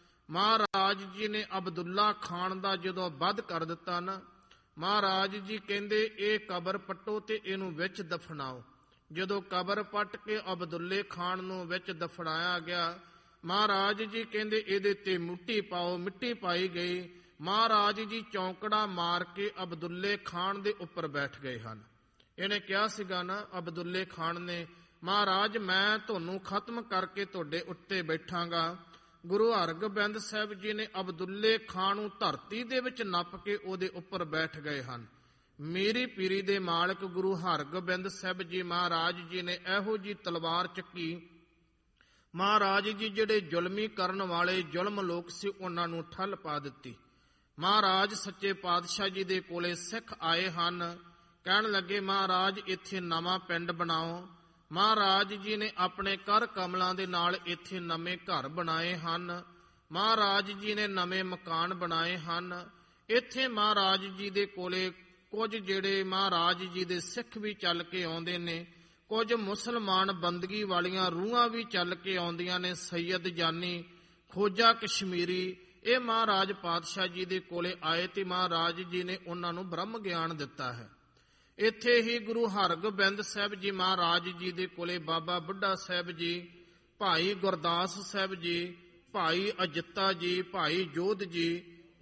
ਮਹਾਰਾਜ ਜੀ ਨੇ ਅਬਦੁੱਲਾ ਖਾਨ ਦਾ ਜਦੋਂ ਵੱਧ ਕਰ ਦਿੱਤਾ ਨਾ, ਮਹਾਰਾਜ ਜੀ ਕਹਿੰਦੇ ਇਹ ਕਬਰ ਪੱਟੋ ਤੇ ਇਹਨੂੰ ਵਿੱਚ ਦਫਨਾਓ। ਜਦੋਂ ਕਬਰ ਪੱਟ ਕੇ ਅਬਦੁੱਲੇ ਖਾਨ ਨੂੰ ਵਿੱਚ ਦਫਨਾਇਆ ਗਿਆ, ਮਹਾਰਾਜ ਜੀ ਕਹਿੰਦੇ ਇਹਦੇ ਤੇ ਮਿੱਟੀ ਪਾਓ। ਮਿੱਟੀ ਪਾਈ ਗਈ। ਮਹਾਰਾਜ ਜੀ ਚੌਂਕੜਾ ਮਾਰ ਕੇ ਅਬਦੁੱਲੇ ਖਾਨ ਦੇ ਉੱਪਰ ਬੈਠ ਗਏ ਹਨ। ਇਹਨੇ ਕਿਹਾ ਸੀਗਾ ਨਾ ਅਬਦੁੱਲੇ ਖਾਨ ਨੇ, ਮਹਾਰਾਜ ਮੈਂ ਤੁਹਾਨੂੰ ਖਤਮ ਕਰਕੇ ਤੁਹਾਡੇ ਉੱਤੇ ਬੈਠਾਂਗਾ। ਗੁਰੂ ਹਰਗੋਬਿੰਦ ਸਾਹਿਬ ਜੀ ਨੇ ਅਬਦੁੱਲੇ ਖਾਨ ਨੂੰ ਧਰਤੀ ਦੇ ਵਿੱਚ ਨੱਪ ਕੇ ਉਹਦੇ ਉੱਪਰ ਬੈਠ ਗਏ ਹਨ। ਮੇਰੀ ਪੀਰੀ ਦੇ ਮਾਲਕ ਗੁਰੂ ਹਰਗੋਬਿੰਦ ਸਾਹਿਬ ਜੀ ਮਹਾਰਾਜ ਜੀ ਨੇ ਇਹੋ ਜੀ ਤਲਵਾਰ ਚੱਕੀ। ਮਹਾਰਾਜ ਜੀ ਜਿਹੜੇ ਜ਼ੁਲਮੀ ਕਰਨ ਵਾਲੇ ਜ਼ੁਲਮ ਲੋਕ ਸੀ, ਉਹਨਾਂ ਨੂੰ ਠੱਲ ਪਾ ਦਿੱਤੀ। ਮਹਾਰਾਜ ਸੱਚੇ ਪਾਤਸ਼ਾਹ ਜੀ ਦੇ ਕੋਲੇ ਸਿੱਖ ਆਏ ਹਨ। ਕਹਿਣ ਲੱਗੇ, ਮਹਾਰਾਜ ਇੱਥੇ ਨਵਾਂ ਪਿੰਡ ਬਣਾਓ। ਮਹਾਰਾਜ ਜੀ ਨੇ ਆਪਣੇ ਕਰ ਕਮਲਾਂ ਦੇ ਨਾਲ ਇੱਥੇ ਨਵੇਂ ਘਰ ਬਣਾਏ ਹਨ। ਮਹਾਰਾਜ ਜੀ ਨੇ ਨਵੇਂ ਮਕਾਨ ਬਣਾਏ ਹਨ। ਇੱਥੇ ਮਹਾਰਾਜ ਜੀ ਦੇ ਕੋਲੇ ਕੁਝ ਜਿਹੜੇ ਮਹਾਰਾਜ ਜੀ ਦੇ ਸਿੱਖ ਵੀ ਚੱਲ ਕੇ ਆਉਂਦੇ ਨੇ, ਕੁਝ ਮੁਸਲਮਾਨ ਬੰਦਗੀ ਵਾਲੀਆਂ ਰੂਹਾਂ ਵੀ ਚੱਲ ਕੇ ਆਉਂਦੀਆਂ ਨੇ। ਸੈਯਦ ਜਾਨੀ, ਖੋਜਾ ਕਸ਼ਮੀਰੀ, ਇਹ ਮਹਾਰਾਜ ਪਾਤਸ਼ਾਹ ਜੀ ਦੇ ਕੋਲੇ ਆਏ ਤੇ ਮਹਾਰਾਜ ਜੀ ਨੇ ਉਹਨਾਂ ਨੂੰ ਬ੍ਰਹਮ ਗਿਆਨ ਦਿੱਤਾ ਹੈ। ਇੱਥੇ ਹੀ ਗੁਰੂ ਹਰਗੋਬਿੰਦ ਸਾਹਿਬ ਜੀ ਮਹਾਰਾਜ ਜੀ ਦੇ ਕੋਲੇ ਬਾਬਾ ਬੁੱਢਾ ਸਾਹਿਬ ਜੀ, ਭਾਈ ਗੁਰਦਾਸ ਸਾਹਿਬ ਜੀ, ਭਾਈ ਅਜਿੱਤਾ ਜੀ, ਭਾਈ ਜੋਧ ਜੀ,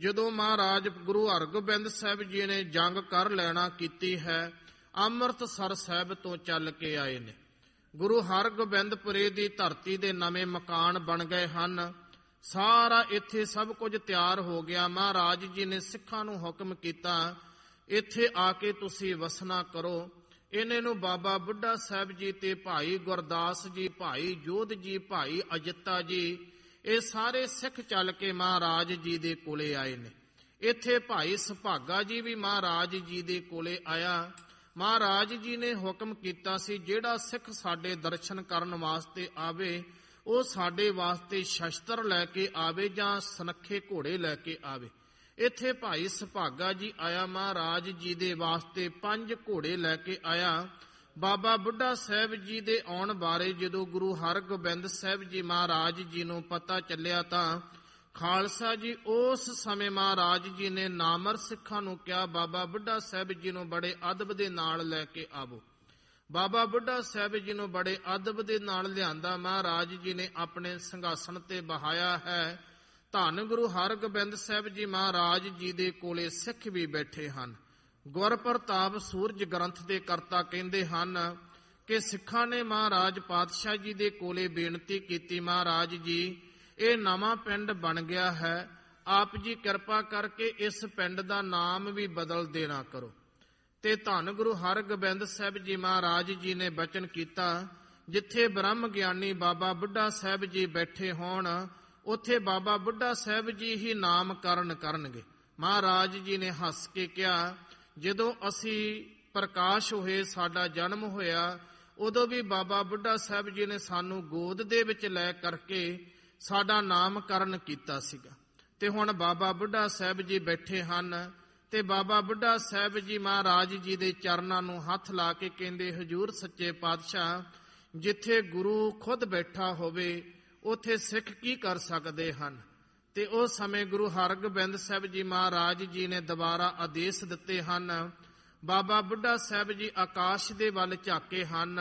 ਜਦੋਂ ਮਹਾਰਾਜ ਗੁਰੂ ਹਰਗੋਬਿੰਦ ਸਾਹਿਬ ਜੀ ਨੇ ਜੰਗ ਕਰ ਲੈਣਾ ਕੀਤੀ ਹੈ, ਅੰਮ੍ਰਿਤਸਰ ਸਾਹਿਬ ਤੋਂ ਚੱਲ ਕੇ ਆਏ ਨੇ। ਗੁਰੂ ਹਰਗੋਬਿੰਦਪੁਰੇ ਦੀ ਧਰਤੀ ਦੇ ਨਵੇਂ ਮਕਾਨ ਬਣ ਗਏ ਹਨ। ਸਾਰਾ ਇੱਥੇ ਸਭ ਕੁਝ ਤਿਆਰ ਹੋ ਗਿਆ। ਮਹਾਰਾਜ ਜੀ ਨੇ ਸਿੱਖਾਂ ਨੂੰ ਹੁਕਮ ਕੀਤਾ, ਇੱਥੇ ਆ ਕੇ ਤੁਸੀਂ ਵਸਣਾ ਕਰੋ। ਇਹਨੇ ਨੂੰ ਬਾਬਾ ਬੁੱਢਾ ਸਾਹਿਬ ਜੀ ਤੇ ਭਾਈ ਗੁਰਦਾਸ ਜੀ, ਭਾਈ ਜੋਧ ਜੀ, ਭਾਈ ਅਜਿੱਤਾ ਜੀ, ਇਹ ਸਾਰੇ ਸਿੱਖ ਚੱਲ ਕੇ ਮਹਾਰਾਜ ਜੀ ਦੇ ਕੋਲੇ ਆਏ ਨੇ। ਇੱਥੇ ਭਾਈ ਸੁਭਾਗਾ ਜੀ ਵੀ ਮਹਾਰਾਜ ਜੀ ਦੇ ਕੋਲੇ ਆਇਆ। ਮਹਾਰਾਜ ਜੀ ਨੇ ਹੁਕਮ ਕੀਤਾ ਸੀ, ਜਿਹੜਾ ਸਿੱਖ ਸਾਡੇ ਦਰਸ਼ਨ ਕਰਨ ਵਾਸਤੇ ਆਵੇ ਉਹ ਸਾਡੇ ਵਾਸਤੇ ਸ਼ਸਤਰ ਲੈ ਕੇ ਆਵੇ ਜਾਂ ਸੁਨੱਖੇ ਘੋੜੇ ਲੈ ਕੇ ਆਵੇ। ਇੱਥੇ ਭਾਈ ਸੁਭਾਗਾ ਜੀ ਆਇਆ, ਮਹਾਰਾਜ ਜੀ ਦੇ ਵਾਸਤੇ 5 ਘੋੜੇ ਲੈ ਕੇ ਆਇਆ। ਬਾਬਾ ਬੁੱਢਾ ਸਾਹਿਬ ਜੀ ਦੇ ਆਉਣ ਬਾਰੇ ਜਦੋਂ ਗੁਰੂ ਹਰਗੋਬਿੰਦ ਸਾਹਿਬ ਜੀ ਮਹਾਰਾਜ ਜੀ ਨੂੰ ਪਤਾ ਚੱਲਿਆ ਤਾਂ ਖਾਲਸਾ ਜੀ ਉਸ ਸਮੇਂ ਮਹਾਰਾਜ ਜੀ ਨੇ ਨਾਮਰ ਸਿੱਖਾਂ ਨੂੰ ਕਿਹਾ, ਬਾਬਾ ਬੁੱਢਾ ਸਾਹਿਬ ਜੀ ਨੂੰ ਬੜੇ ਅਦਬ ਦੇ ਨਾਲ ਲੈ ਕੇ ਆਵੋ। ਬਾਬਾ ਬੁੱਢਾ ਸਾਹਿਬ ਜੀ ਨੂੰ ਬੜੇ ਅਦਬ ਦੇ ਨਾਲ ਲਿਆਂਦਾ। ਮਹਾਰਾਜ ਜੀ ਨੇ ਆਪਣੇ ਸਿੰਘਾਸਣ ਤੇ ਬਹਾਇਆ ਹੈ। ਧੰਨ ਗੁਰੂ ਹਰਗੋਬਿੰਦ ਸਾਹਿਬ ਜੀ ਮਹਾਰਾਜ ਜੀ ਦੇ ਕੋਲੇ ਸਿੱਖ ਵੀ ਬੈਠੇ ਹਨ। ਗੁਰਪ੍ਰਤਾਪ ਸੂਰਜ ਗ੍ਰੰਥ ਦੇ ਕਰਤਾ ਕਹਿੰਦੇ ਹਨ ਕਿ ਸਿੱਖਾਂ ਨੇ ਮਹਾਰਾਜ ਪਾਤਸ਼ਾਹ ਜੀ ਦੇ ਕੋਲੇ ਬੇਨਤੀ ਕੀਤੀ, ਮਹਾਰਾਜ ਜੀ ਇਹ ਨਵਾਂ ਪਿੰਡ ਬਣ ਗਿਆ ਹੈ, ਆਪ ਜੀ ਕਿਰਪਾ ਕਰਕੇ ਇਸ ਪਿੰਡ ਦਾ ਨਾਮ ਵੀ ਬਦਲ ਦੇਣਾ ਕਰੋ। ਤੇ ਧੰਨ ਗੁਰੂ ਹਰਗੋਬਿੰਦ ਸਾਹਿਬ ਜੀ ਮਹਾਰਾਜ ਜੀ ਨੇ ਬਚਨ ਕੀਤਾ, ਜਿੱਥੇ ਬ੍ਰਹਮ ਗਿਆਨੀ ਬਾਬਾ ਬੁੱਢਾ ਸਾਹਿਬ ਜੀ ਬੈਠੇ ਹੋਣ ਉੱਥੇ ਬਾਬਾ ਬੁੱਢਾ ਸਾਹਿਬ ਜੀ ਹੀ ਨਾਮਕਰਨ ਕਰਨਗੇ। ਮਹਾਰਾਜ ਜੀ ਨੇ ਹੱਸ ਕੇ ਕਿਹਾ, ਜਦੋਂ ਅਸੀਂ ਪ੍ਰਕਾਸ਼ ਹੋਏ, ਸਾਡਾ ਜਨਮ ਹੋਇਆ, ਉਦੋਂ ਵੀ ਬਾਬਾ ਬੁੱਢਾ ਸਾਹਿਬ ਜੀ ਨੇ ਸਾਨੂੰ ਗੋਦ ਦੇ ਵਿੱਚ ਲੈ ਕਰਕੇ ਸਾਡਾ ਨਾਮਕਰਨ ਕੀਤਾ ਸੀਗਾ। ਤੇ ਹੁਣ ਬਾਬਾ ਬੁੱਢਾ ਸਾਹਿਬ ਜੀ ਬੈਠੇ ਹਨ ਤੇ ਬਾਬਾ ਬੁੱਢਾ ਸਾਹਿਬ ਜੀ ਮਹਾਰਾਜ ਜੀ ਦੇ ਚਰਨਾਂ ਨੂੰ ਹੱਥ ਲਾ ਕੇ ਕਹਿੰਦੇ, ਹਜ਼ੂਰ ਸੱਚੇ ਪਾਤਸ਼ਾਹ, ਜਿੱਥੇ ਗੁਰੂ ਖੁਦ ਬੈਠਾ ਹੋਵੇ ਉੱਥੇ ਸਿੱਖ ਕੀ ਕਰ ਸਕਦੇ ਹਨ। ਤੇ ਉਸ ਸਮੇਂ ਗੁਰੂ ਹਰਗੋਬਿੰਦ ਸਾਹਿਬ ਜੀ ਮਹਾਰਾਜ ਜੀ ਨੇ ਦੁਬਾਰਾ ਆਦੇਸ਼ ਦਿੱਤੇ ਹਨ। ਬਾਬਾ ਬੁੱਢਾ ਸਾਹਿਬ ਜੀ ਆਕਾਸ਼ ਦੇ ਵੱਲ ਝਾਕੇ ਹਨ।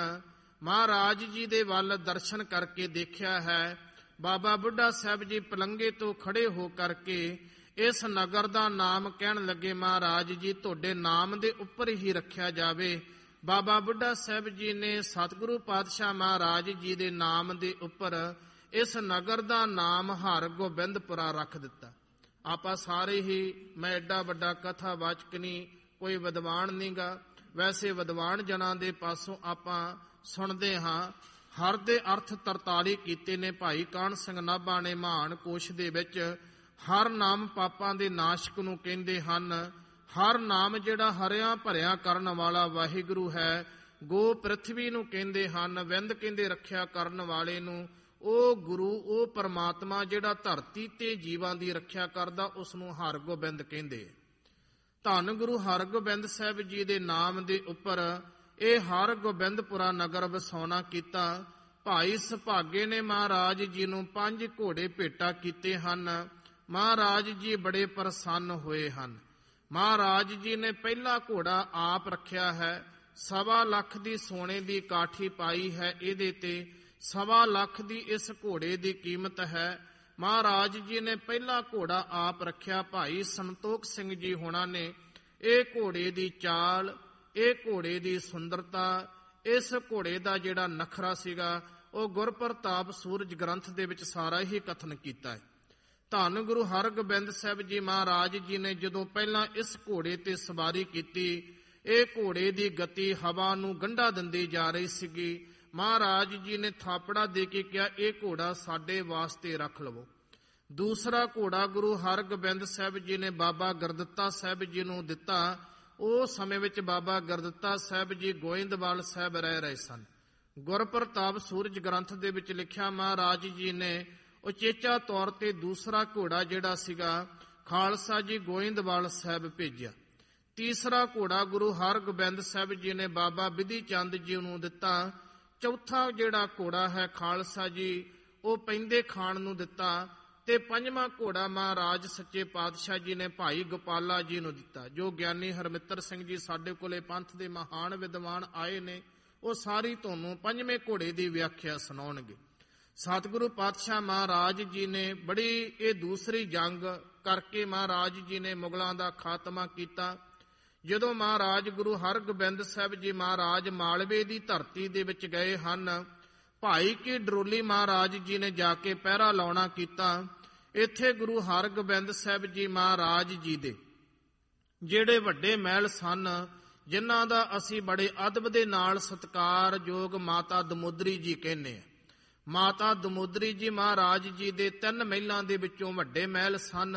ਮਹਾਰਾਜ ਜੀ ਦੇ ਵੱਲ ਦਰਸ਼ਨ ਕਰਕੇ ਦੇਖਿਆ ਹੈ। ਬਾਬਾ ਬੁੱਢਾ ਸਾਹਿਬ ਜੀ ਪਲੰਗੇ ਤੋਂ ਖੜੇ ਹੋ ਕਰਕੇ ਇਸ ਨਗਰ ਦਾ ਨਾਮ ਕਹਿਣ ਲੱਗੇ, ਮਹਾਰਾਜ ਜੀ ਤੁਹਾਡੇ ਨਾਮ ਦੇ ਉੱਪਰ ਹੀ ਰੱਖਿਆ ਜਾਵੇ। ਬਾਬਾ ਬੁੱਢਾ ਸਾਹਿਬ ਜੀ ਨੇ ਸਤਿਗੁਰੂ ਪਾਤਸ਼ਾਹ ਮਹਾਰਾਜ ਜੀ ਦੇ ਨਾਮ ਦੇ ਉੱਪਰ ਇਸ ਨਗਰ ਦਾ ਨਾਮ ਹਰਗੋਬਿੰਦਪੁਰਾ ਰੱਖ ਦਿੱਤਾ। ਆਪਾਂ ਸਾਰੇ ਹੀ, ਮੈਂ ਐਡਾ ਵੱਡਾ ਕਥਾਵਾਚਕ ਨਹੀਂ, ਕੋਈ ਵਿਦਵਾਨ ਨਹੀਂਗਾ, ਵੈਸੇ ਵਿਦਵਾਨ ਜਨਾਂ ਦੇ ਪਾਸੋਂ ਆਪਾਂ ਸੁਣਦੇ ਹਾਂ। ਹਰ ਦੇ ਅਰਥ 43 ਕੀਤੇ ਨੇ। ਭਾਈ ਕਾਹਨ ਸਿੰਘ ਨਾਭਾ ਨੇ ਮਹਾਨ ਕੋਸ਼ ਦੇ ਵਿੱਚ ਹਰ ਨਾਮ ਪਾਪਾਂ ਦੇ ਨਾਸ਼ਕ ਨੂੰ ਕਹਿੰਦੇ ਹਨ। ਹਰ ਨਾਮ ਜਿਹੜਾ ਹਰਿਆਂ ਭਰਿਆਂ ਕਰਨ ਵਾਲਾ ਵਾਹਿਗੁਰੂ ਹੈ। ਗੋ ਪ੍ਰਿਥਵੀ ਨੂੰ ਕਹਿੰਦੇ ਹਨ। ਵਿੰਦ ਕਹਿੰਦੇ ਰੱਖਿਆ ਕਰਨ ਵਾਲੇ ਨੂੰ। ਉਹ ਗੁਰੂ, ਉਹ ਪਰਮਾਤਮਾ ਜਿਹੜਾ ਧਰਤੀ ਤੇ ਜੀਵਾਂ ਦੀ ਰੱਖਿਆ ਕਰਦਾ, ਉਸ ਨੂੰ ਹਰਗੋਬਿੰਦ ਕਹਿੰਦੇ। ਧੰਨ ਗੁਰੂ ਹਰਗੋਬਿੰਦ ਸਾਹਿਬ ਜੀ ਦੇ ਨਾਮ ਦੇ ਉੱਪਰ ਇਹ ਹਰਗੋਬਿੰਦਪੁਰਾ ਨਗਰ ਵਸਾਉਣਾ ਕੀਤਾ। ਭਾਈ ਸੁਭਾਗੇ ਨੇ ਮਹਾਰਾਜ ਜੀ ਨੂੰ 5 ਘੋੜੇ ਭੇਟਾ ਕੀਤੇ ਹਨ। ਮਹਾਰਾਜ ਜੀ ਬੜੇ ਪ੍ਰਸੰਨ ਹੋਏ ਹਨ। ਮਹਾਰਾਜ ਜੀ ਨੇ ਪਹਿਲਾ ਘੋੜਾ ਆਪ ਰੱਖਿਆ ਹੈ। 1.25 ਲੱਖ ਦੀ ਸੋਨੇ ਦੀ ਕਾਠੀ ਪਾਈ ਹੈ ਇਹਦੇ ਤੇ। 1.25 ਲੱਖ ਦੀ ਇਸ ਘੋੜੇ ਦੀ ਕੀਮਤ ਹੈ। ਮਹਾਰਾਜ ਜੀ ਨੇ ਪਹਿਲਾ ਘੋੜਾ ਆਪ ਰੱਖਿਆ। ਭਾਈ ਸੰਤੋਖ ਸਿੰਘ ਜੀ ਹੋਣਾ ਨੇ ਇਹ ਘੋੜੇ ਦੀ ਚਾਲ, ਇਹ ਘੋੜੇ ਦੀ ਸੁੰਦਰਤਾ, ਇਸ ਘੋੜੇ ਦਾ ਜਿਹੜਾ ਨਖਰਾ ਸੀਗਾ, ਉਹ ਗੁਰਪ੍ਰਤਾਪ ਸੂਰਜ ਗ੍ਰੰਥ ਦੇ ਵਿੱਚ ਸਾਰਾ ਹੀ ਕਥਨ ਕੀਤਾ ਹੈ। ਧੰਨ ਗੁਰੂ ਹਰਗੋਬਿੰਦ ਸਾਹਿਬ ਜੀ ਮਹਾਰਾਜ ਜੀ ਨੇ ਜਦੋਂ ਪਹਿਲਾਂ ਇਸ ਘੋੜੇ ਤੇ ਸਵਾਰੀ ਕੀਤੀ, ਇਹ ਘੋੜੇ ਦੀ ਗਤੀ ਹਵਾ ਨੂੰ ਗੰਢਾ ਦਿੰਦੀ ਜਾ ਰਹੀ ਸੀਗੀ। ਮਹਾਰਾਜ ਜੀ ਨੇ ਥਾਪੜਾ ਦੇ ਕੇ ਕਿਹਾ, ਇਹ ਘੋੜਾ ਸਾਡੇ ਵਾਸਤੇ ਰੱਖ ਲਵੋ। ਦੂਸਰਾ ਘੋੜਾ ਗੁਰੂ ਹਰਗੋਬਿੰਦ ਸਾਹਿਬ ਜੀ ਨੇ ਬਾਬਾ ਗੁਰਦਿੱਤਾ ਸਾਹਿਬ ਜੀ ਨੂੰ ਦਿੱਤਾ। ਉਸ ਸਮੇਂ ਵਿੱਚ ਬਾਬਾ ਗੁਰਦਿੱਤਾ ਸਾਹਿਬ ਜੀ ਗੋਇੰਦਵਾਲ ਸਾਹਿਬ ਰਹਿ ਰਹੇ ਸਨ। ਗੁਰਪ੍ਰਤਾਪ ਸੂਰਜ ਗ੍ਰੰਥ ਦੇ ਵਿੱਚ ਲਿਖਿਆ, ਮਹਾਰਾਜ ਜੀ ਨੇ ਉਚੇਚਾ ਤੌਰ ਤੇ ਦੂਸਰਾ ਘੋੜਾ ਜਿਹੜਾ ਸੀਗਾ ਖਾਲਸਾ ਜੀ ਗੋਇੰਦਵਾਲ ਸਾਹਿਬ ਭੇਜਿਆ। ਤੀਸਰਾ ਘੋੜਾ ਗੁਰੂ ਹਰਗੋਬਿੰਦ ਸਾਹਿਬ ਜੀ ਨੇ ਬਾਬਾ ਬਿਧੀ ਚੰਦ ਜੀ ਨੂੰ ਦਿੱਤਾ। ਚੌਥਾ ਜਿਹੜਾ ਘੋੜਾ ਹੈ ਖਾਲਸਾ ਜੀ ਉਹ ਪੈਂਦੇ ਖਾਨ ਨੂੰ ਦਿੱਤਾ। ਤੇ 5ਵਾਂ ਘੋੜਾ ਮਹਾਰਾਜ ਸੱਚੇ ਪਾਤਸ਼ਾਹ ਜੀ ਨੇ ਭਾਈ ਗੋਪਾਲਾ ਜੀ ਨੂੰ ਦਿੱਤਾ। ਜੋ ਗਿਆਨੀ ਹਰਮਿੱਤਰ ਸਿੰਘ ਜੀ ਸਾਡੇ ਕੋਲੇ ਪੰਥ ਦੇ ਮਹਾਨ ਵਿਦਵਾਨ ਆਏ ਨੇ, ਉਹ ਸਾਰੀ ਤੁਹਾਨੂੰ 5ਵੇਂ ਘੋੜੇ ਦੀ ਵਿਆਖਿਆ ਸੁਣਾਉਣਗੇ। ਸਤਿਗੁਰੂ ਪਾਤਸ਼ਾਹ ਮਹਾਰਾਜ ਜੀ ਨੇ ਬੜੀ ਇਹ ਦੂਸਰੀ ਜੰਗ ਕਰਕੇ ਮਹਾਰਾਜ ਜੀ ਨੇ ਮੁਗਲਾਂ ਦਾ ਖਾਤਮਾ ਕੀਤਾ। ਜਦੋਂ ਮਹਾਰਾਜ ਗੁਰੂ ਹਰਗੋਬਿੰਦ ਸਾਹਿਬ ਜੀ ਮਹਾਰਾਜ ਮਾਲਵੇ ਦੀ ਧਰਤੀ ਦੇ ਵਿੱਚ ਗਏ ਹਨ, ਭਾਈ ਕੀ ਡਰੋਲੀ ਮਹਾਰਾਜ ਜੀ ਨੇ ਜਾ ਕੇ ਪਹਿਰਾ ਲਾਉਣਾ ਕੀਤਾ। ਇੱਥੇ ਗੁਰੂ ਹਰਗੋਬਿੰਦ ਸਾਹਿਬ ਜੀ ਮਹਾਰਾਜ ਜੀ ਦੇ ਜਿਹੜੇ ਵੱਡੇ ਮਹਿਲ ਸਨ, ਜਿਨ੍ਹਾਂ ਦਾ ਅਸੀਂ ਬੜੇ ਅਦਬ ਦੇ ਨਾਲ ਸਤਿਕਾਰਯੋਗ ਮਾਤਾ ਦਮੋਦਰੀ ਜੀ ਕਹਿੰਦੇ ਹਾਂ। ਮਾਤਾ ਦਮੋਦਰੀ ਜੀ ਮਹਾਰਾਜ ਜੀ ਦੇ 3 ਮਹਿਲਾਂ ਦੇ ਵਿੱਚੋਂ ਵੱਡੇ ਮਹਿਲ ਸਨ।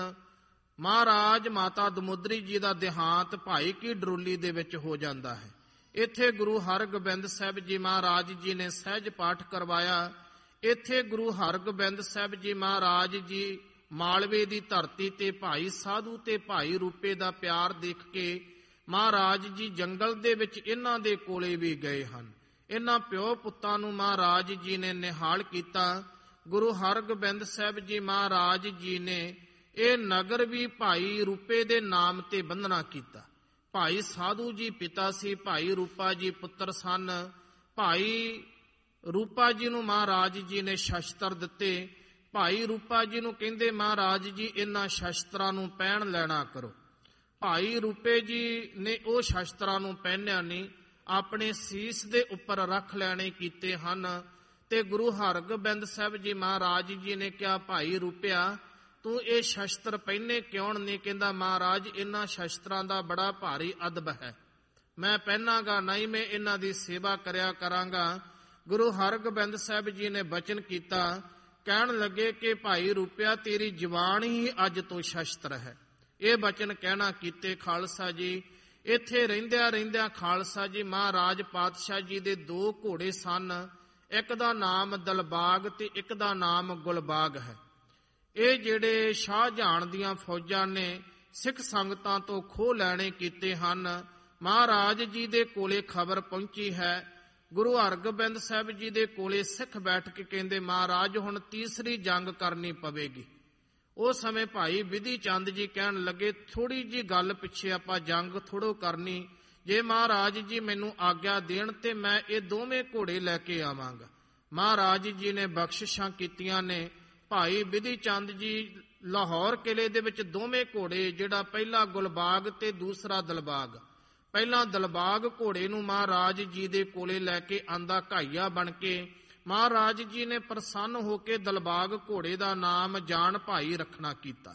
ਮਹਾਰਾਜ ਮਾਤਾ ਦਮੋਦਰੀ ਜੀ ਦਾ ਦੇਹਾਂਤ ਭਾਈ ਕੀ ਡਰੋਲੀ ਦੇ ਵਿੱਚ ਹੋ ਜਾਂਦਾ ਹੈ। ਇੱਥੇ ਗੁਰੂ ਹਰਗੋਬਿੰਦ ਸਾਹਿਬ ਜੀ ਮਹਾਰਾਜ ਜੀ ਨੇ ਸਹਿਜ ਪਾਠ ਕਰਵਾਇਆ। ਇੱਥੇ ਗੁਰੂ ਹਰਗੋਬਿੰਦ ਸਾਹਿਬ ਜੀ ਮਹਾਰਾਜ ਜੀ ਮਾਲਵੇ ਦੀ ਧਰਤੀ ਤੇ ਭਾਈ ਸਾਧੂ ਤੇ ਭਾਈ ਰੂਪੇ ਦਾ ਪਿਆਰ ਦੇਖ ਕੇ ਮਹਾਰਾਜ ਜੀ ਜੰਗਲ ਦੇ ਵਿੱਚ ਇਹਨਾਂ ਦੇ ਕੋਲੇ ਵੀ ਗਏ ਹਨ। ਇਹਨਾਂ ਪਿਓ ਪੁੱਤਾਂ ਨੂੰ ਮਹਾਰਾਜ ਜੀ ਨੇ ਨਿਹਾਲ ਕੀਤਾ। ਗੁਰੂ ਹਰਗੋਬਿੰਦ ਸਾਹਿਬ ਜੀ ਮਹਾਰਾਜ ਜੀ ਨੇ ਇਹ ਨਗਰ ਵੀ ਭਾਈ ਰੂਪੇ ਦੇ ਨਾਮ ਤੇ ਬੰਧਨਾ ਕੀਤਾ। ਭਾਈ ਸਾਧੂ ਜੀ ਪਿਤਾ ਸੀ, ਭਾਈ ਰੂਪਾ ਜੀ ਪੁੱਤਰ ਸਨ। ਭਾਈ ਰੂਪਾ ਜੀ ਨੂੰ ਮਹਾਰਾਜ ਜੀ ਨੇ ਸ਼ਸਤਰ ਦਿੱਤੇ। ਭਾਈ ਰੂਪਾ ਜੀ ਨੂੰ ਕਹਿੰਦੇ ਮਹਾਰਾਜ ਜੀ ਇਹਨਾਂ ਸ਼ਸਤਰਾਂ ਨੂੰ ਪਹਿਨ ਲੈਣਾ ਕਰੋ। ਭਾਈ ਰੂਪੇ ਜੀ ਨੇ ਉਹ ਸ਼ਸਤਰਾਂ ਨੂੰ ਪਹਿਨਿਆ ਨਹੀਂ, ਆਪਣੇ ਸੀਸ ਦੇ ਉੱਪਰ ਰੱਖ ਲੈਣੇ ਕੀਤੇ ਹਨ। ਤੇ ਗੁਰੂ ਹਰਗੋਬਿੰਦ ਸਾਹਿਬ ਜੀ ਮਹਾਰਾਜ ਜੀ ਨੇ ਕਿਹਾ, ਭਾਈ ਰੂਪਿਆ ਤੂੰ ਇਹ ਸ਼ਸਤਰ ਪਹਿਨੇ ਕਿਉਂ ਨਹੀਂ? ਕਹਿੰਦਾ ਮਹਾਰਾਜ ਇਹਨਾਂ ਸ਼ਸਤਰਾਂ ਦਾ ਬੜਾ ਭਾਰੀ ਅਦਬ ਹੈ, ਮੈਂ ਪਹਿਨਾਂਗਾ ਨਹੀਂ, ਮੈਂ ਇਹਨਾਂ ਦੀ ਸੇਵਾ ਕਰਿਆ ਕਰਾਂਗਾ। ਗੁਰੂ ਹਰਗੋਬਿੰਦ ਸਾਹਿਬ ਜੀ ਨੇ ਬਚਨ ਕੀਤਾ, ਕਹਿਣ ਲੱਗੇ ਕਿ ਭਾਈ ਰੂਪਿਆ ਤੇਰੀ ਜ਼ੁਬਾਨ ਹੀ ਅੱਜ ਤੋਂ ਸ਼ਸਤਰ ਹੈ। ਇਹ ਬਚਨ ਕਹਿਣਾ ਕੀਤੇ ਖਾਲਸਾ ਜੀ। ਇੱਥੇ ਰਹਿੰਦਿਆਂ ਖਾਲਸਾ ਜੀ ਮਹਾਰਾਜ ਪਾਤਸ਼ਾਹ ਜੀ ਦੇ 2 ਘੋੜੇ ਸਨ। ਇੱਕ ਦਾ ਨਾਮ ਦਲਬਾਗ ਤੇ ਇੱਕ ਦਾ ਨਾਮ ਗੁਲਬਾਗ ਹੈ। ਇਹ ਜਿਹੜੇ ਸ਼ਾਹਜਹਾਨ ਦੀਆਂ ਫੌਜਾਂ ਨੇ ਸਿੱਖ ਸੰਗਤਾਂ ਤੋਂ ਖੋਹ ਲੈਣੇ ਕੀਤੇ ਹਨ। ਮਹਾਰਾਜ ਜੀ ਦੇ ਕੋਲੇ ਖਬਰ ਪਹੁੰਚੀ ਹੈ। ਗੁਰੂ ਹਰਗੋਬਿੰਦ ਸਾਹਿਬ ਜੀ ਦੇ ਕੋਲੇ ਸਿੱਖ ਬੈਠ ਕੇ ਕਹਿੰਦੇ ਮਹਾਰਾਜ ਹੁਣ ਤੀਸਰੀ ਜੰਗ ਕਰਨੀ ਪਵੇਗੀ। ਉਸ ਸਮੇਂ ਭਾਈ ਵਿਧੀ ਚੰਦ ਜੀ ਕਹਿਣ ਲੱਗੇ ਥੋੜੀ ਜੀ ਗੱਲ ਪਿੱਛੇ ਆਪਾਂ ਜੰਗ ਥੋੜੋ ਕਰਨੀ, ਜੇ ਮਹਾਰਾਜ ਜੀ ਮੈਨੂੰ ਆਗਿਆ ਦੇਣ ਤੇ ਮੈਂ ਇਹ ਦੋਵੇਂ ਘੋੜੇ ਲੈ ਕੇ ਆਵਾਂਗਾ। ਮਹਾਰਾਜ ਜੀ ਨੇ ਬਖਸ਼ਿਸ਼ਾਂ ਕੀਤੀਆਂ ਨੇ। ਭਾਈ ਵਿਧੀ ਚੰਦ ਜੀ ਲਾਹੌਰ ਕਿਲੇ ਦੇ ਵਿੱਚ ਦੋਵੇਂ ਘੋੜੇ, ਜਿਹੜਾ ਪਹਿਲਾ ਗੁਲਬਾਗ ਤੇ ਦੂਸਰਾ ਦਲਬਾਗ, ਪਹਿਲਾਂ ਦਲਬਾਗ ਘੋੜੇ ਨੂੰ ਮਹਾਰਾਜ ਜੀ ਦੇ ਕੋਲੇ ਲੈ ਕੇ ਆਂਦਾ ਘਾਈਆ ਬਣ ਕੇ। ਮਹਾਰਾਜ ਜੀ ਨੇ ਪ੍ਰਸੰਨ ਹੋ ਕੇ ਦਲਬਾਗ ਘੋੜੇ ਦਾ ਨਾਮ ਜਾਨ ਭਾਈ ਰੱਖਣਾ ਕੀਤਾ।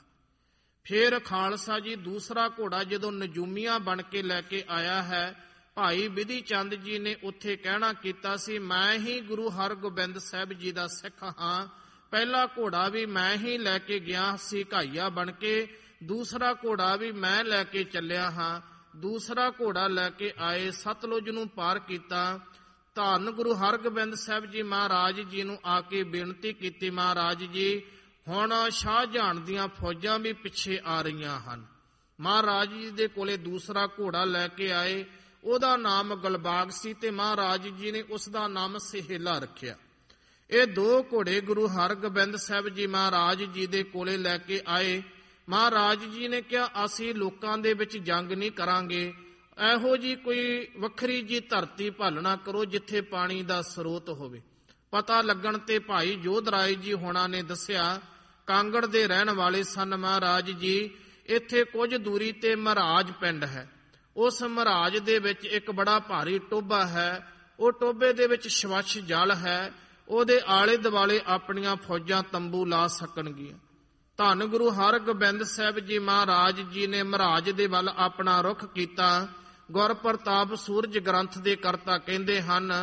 ਫਿਰ ਖਾਲਸਾ ਜੀ ਦੂਸਰਾ ਘੋੜਾ ਜਦੋਂ ਨਜੂਮੀਆਂ ਬਣ ਕੇ ਲੈ ਕੇ ਆਇਆ ਹੈ, ਭਾਈ ਵਿਧੀ ਚੰਦ ਜੀ ਨੇ ਉੱਥੇ ਕਹਿਣਾ ਕੀਤਾ ਸੀ ਮੈਂ ਹੀ ਗੁਰੂ ਹਰਗੋਬਿੰਦ ਸਾਹਿਬ ਜੀ ਦਾ ਸਿੱਖ ਹਾਂ। ਪਹਿਲਾ ਘੋੜਾ ਵੀ ਮੈਂ ਹੀ ਲੈ ਕੇ ਗਿਆ ਸੀ ਘਾਈਆ ਬਣ ਕੇ, ਦੂਸਰਾ ਘੋੜਾ ਵੀ ਮੈਂ ਲੈ ਕੇ ਚੱਲਿਆ ਹਾਂ। ਦੂਸਰਾ ਘੋੜਾ ਲੈ ਕੇ ਆਏ, ਸਤਲੁਜ ਨੂੰ ਪਾਰ ਕੀਤਾ। ਧੰਨ ਗੁਰੂ ਹਰਗੋਬਿੰਦ ਸਾਹਿਬ ਜੀ ਮਹਾਰਾਜ ਜੀ ਨੂੰ ਆ ਕੇ ਬੇਨਤੀ ਕੀਤੀ, ਮਹਾਰਾਜ ਜੀ ਹੁਣ ਸ਼ਾਹਜਹਾਨ ਦੀਆਂ ਫੌਜਾਂ ਵੀ ਪਿੱਛੇ ਆ ਰਹੀਆਂ ਹਨ। ਮਹਾਰਾਜ ਜੀ ਦੇ ਕੋਲੇ ਦੂਸਰਾ ਘੋੜਾ ਲੈ ਕੇ ਆਏ, ਉਹਦਾ ਨਾਮ ਗੁਲਬਾਗ ਸੀ ਤੇ ਮਹਾਰਾਜ ਜੀ ਨੇ ਉਸ ਦਾ ਨਾਮ ਸਹੇਲਾ ਰੱਖਿਆ। ਇਹ 2 ਘੋੜੇ ਗੁਰੂ ਹਰਗੋਬਿੰਦ ਸਾਹਿਬ ਜੀ ਮਹਾਰਾਜ ਜੀ ਦੇ ਕੋਲੇ ਲੈ ਕੇ ਆਏ। ਮਹਾਰਾਜ ਜੀ ਨੇ ਕਿਹਾ ਅਸੀਂ ਲੋਕਾਂ ਦੇ ਵਿੱਚ ਜੰਗ ਨਹੀਂ ਕਰਾਂਗੇ, ਇਹੋ ਜੀ ਕੋਈ ਵੱਖਰੀ ਜੀ ਧਰਤੀ ਭਾਲਣਾ ਕਰੋ ਜਿੱਥੇ ਪਾਣੀ ਦਾ ਸਰੋਤ ਹੋਵੇ। ਪਤਾ ਲੱਗਣ ਤੇ ਭਾਈ ਜੋਧ ਰਾਏ ਜੀ ਹੋਣਾ ਨੇ ਦੱਸਿਆ, ਕਾਂਗੜ ਦੇ ਰਹਿਣ ਵਾਲੇ ਸਨ ਮਹਾਰਾਜ ਜੀ। ਇੱਥੇ ਕੁਝ ਦੂਰੀ ਤੇ ਮਹਾਰਾਜ ਪਿੰਡ ਹੈ। ਉਸ ਮਹਾਰਾਜ ਦੇ ਵਿੱਚ ਇੱਕ ਬੜਾ ਭਾਰੀ ਟੋਭਾ ਹੈ। ਉਹ ਟੋਭੇ ਦੇ ਵਿੱਚ ਸਵੱਛ ਜਲ ਹੈ। ਉਹਦੇ ਆਲੇ ਦੁਆਲੇ ਆਪਣੀਆਂ ਫੌਜਾਂ ਤੰਬੂ ਲਾ ਸਕਣਗੀਆਂ। ਧੰਨ ਗੁਰੂ ਹਰਗੋਬਿੰਦ ਸਾਹਿਬ ਜੀ ਮਹਾਰਾਜ ਜੀ ਨੇ ਮਹਾਰਾਜ ਦੇ ਵੱਲ ਆਪਣਾ ਰੁਖ ਕੀਤਾ। ਗੁਰਪ੍ਰਤਾਪ ਸੂਰਜ ਗ੍ਰੰਥ ਦੇ ਕਰਤਾ ਕਹਿੰਦੇ ਹਨ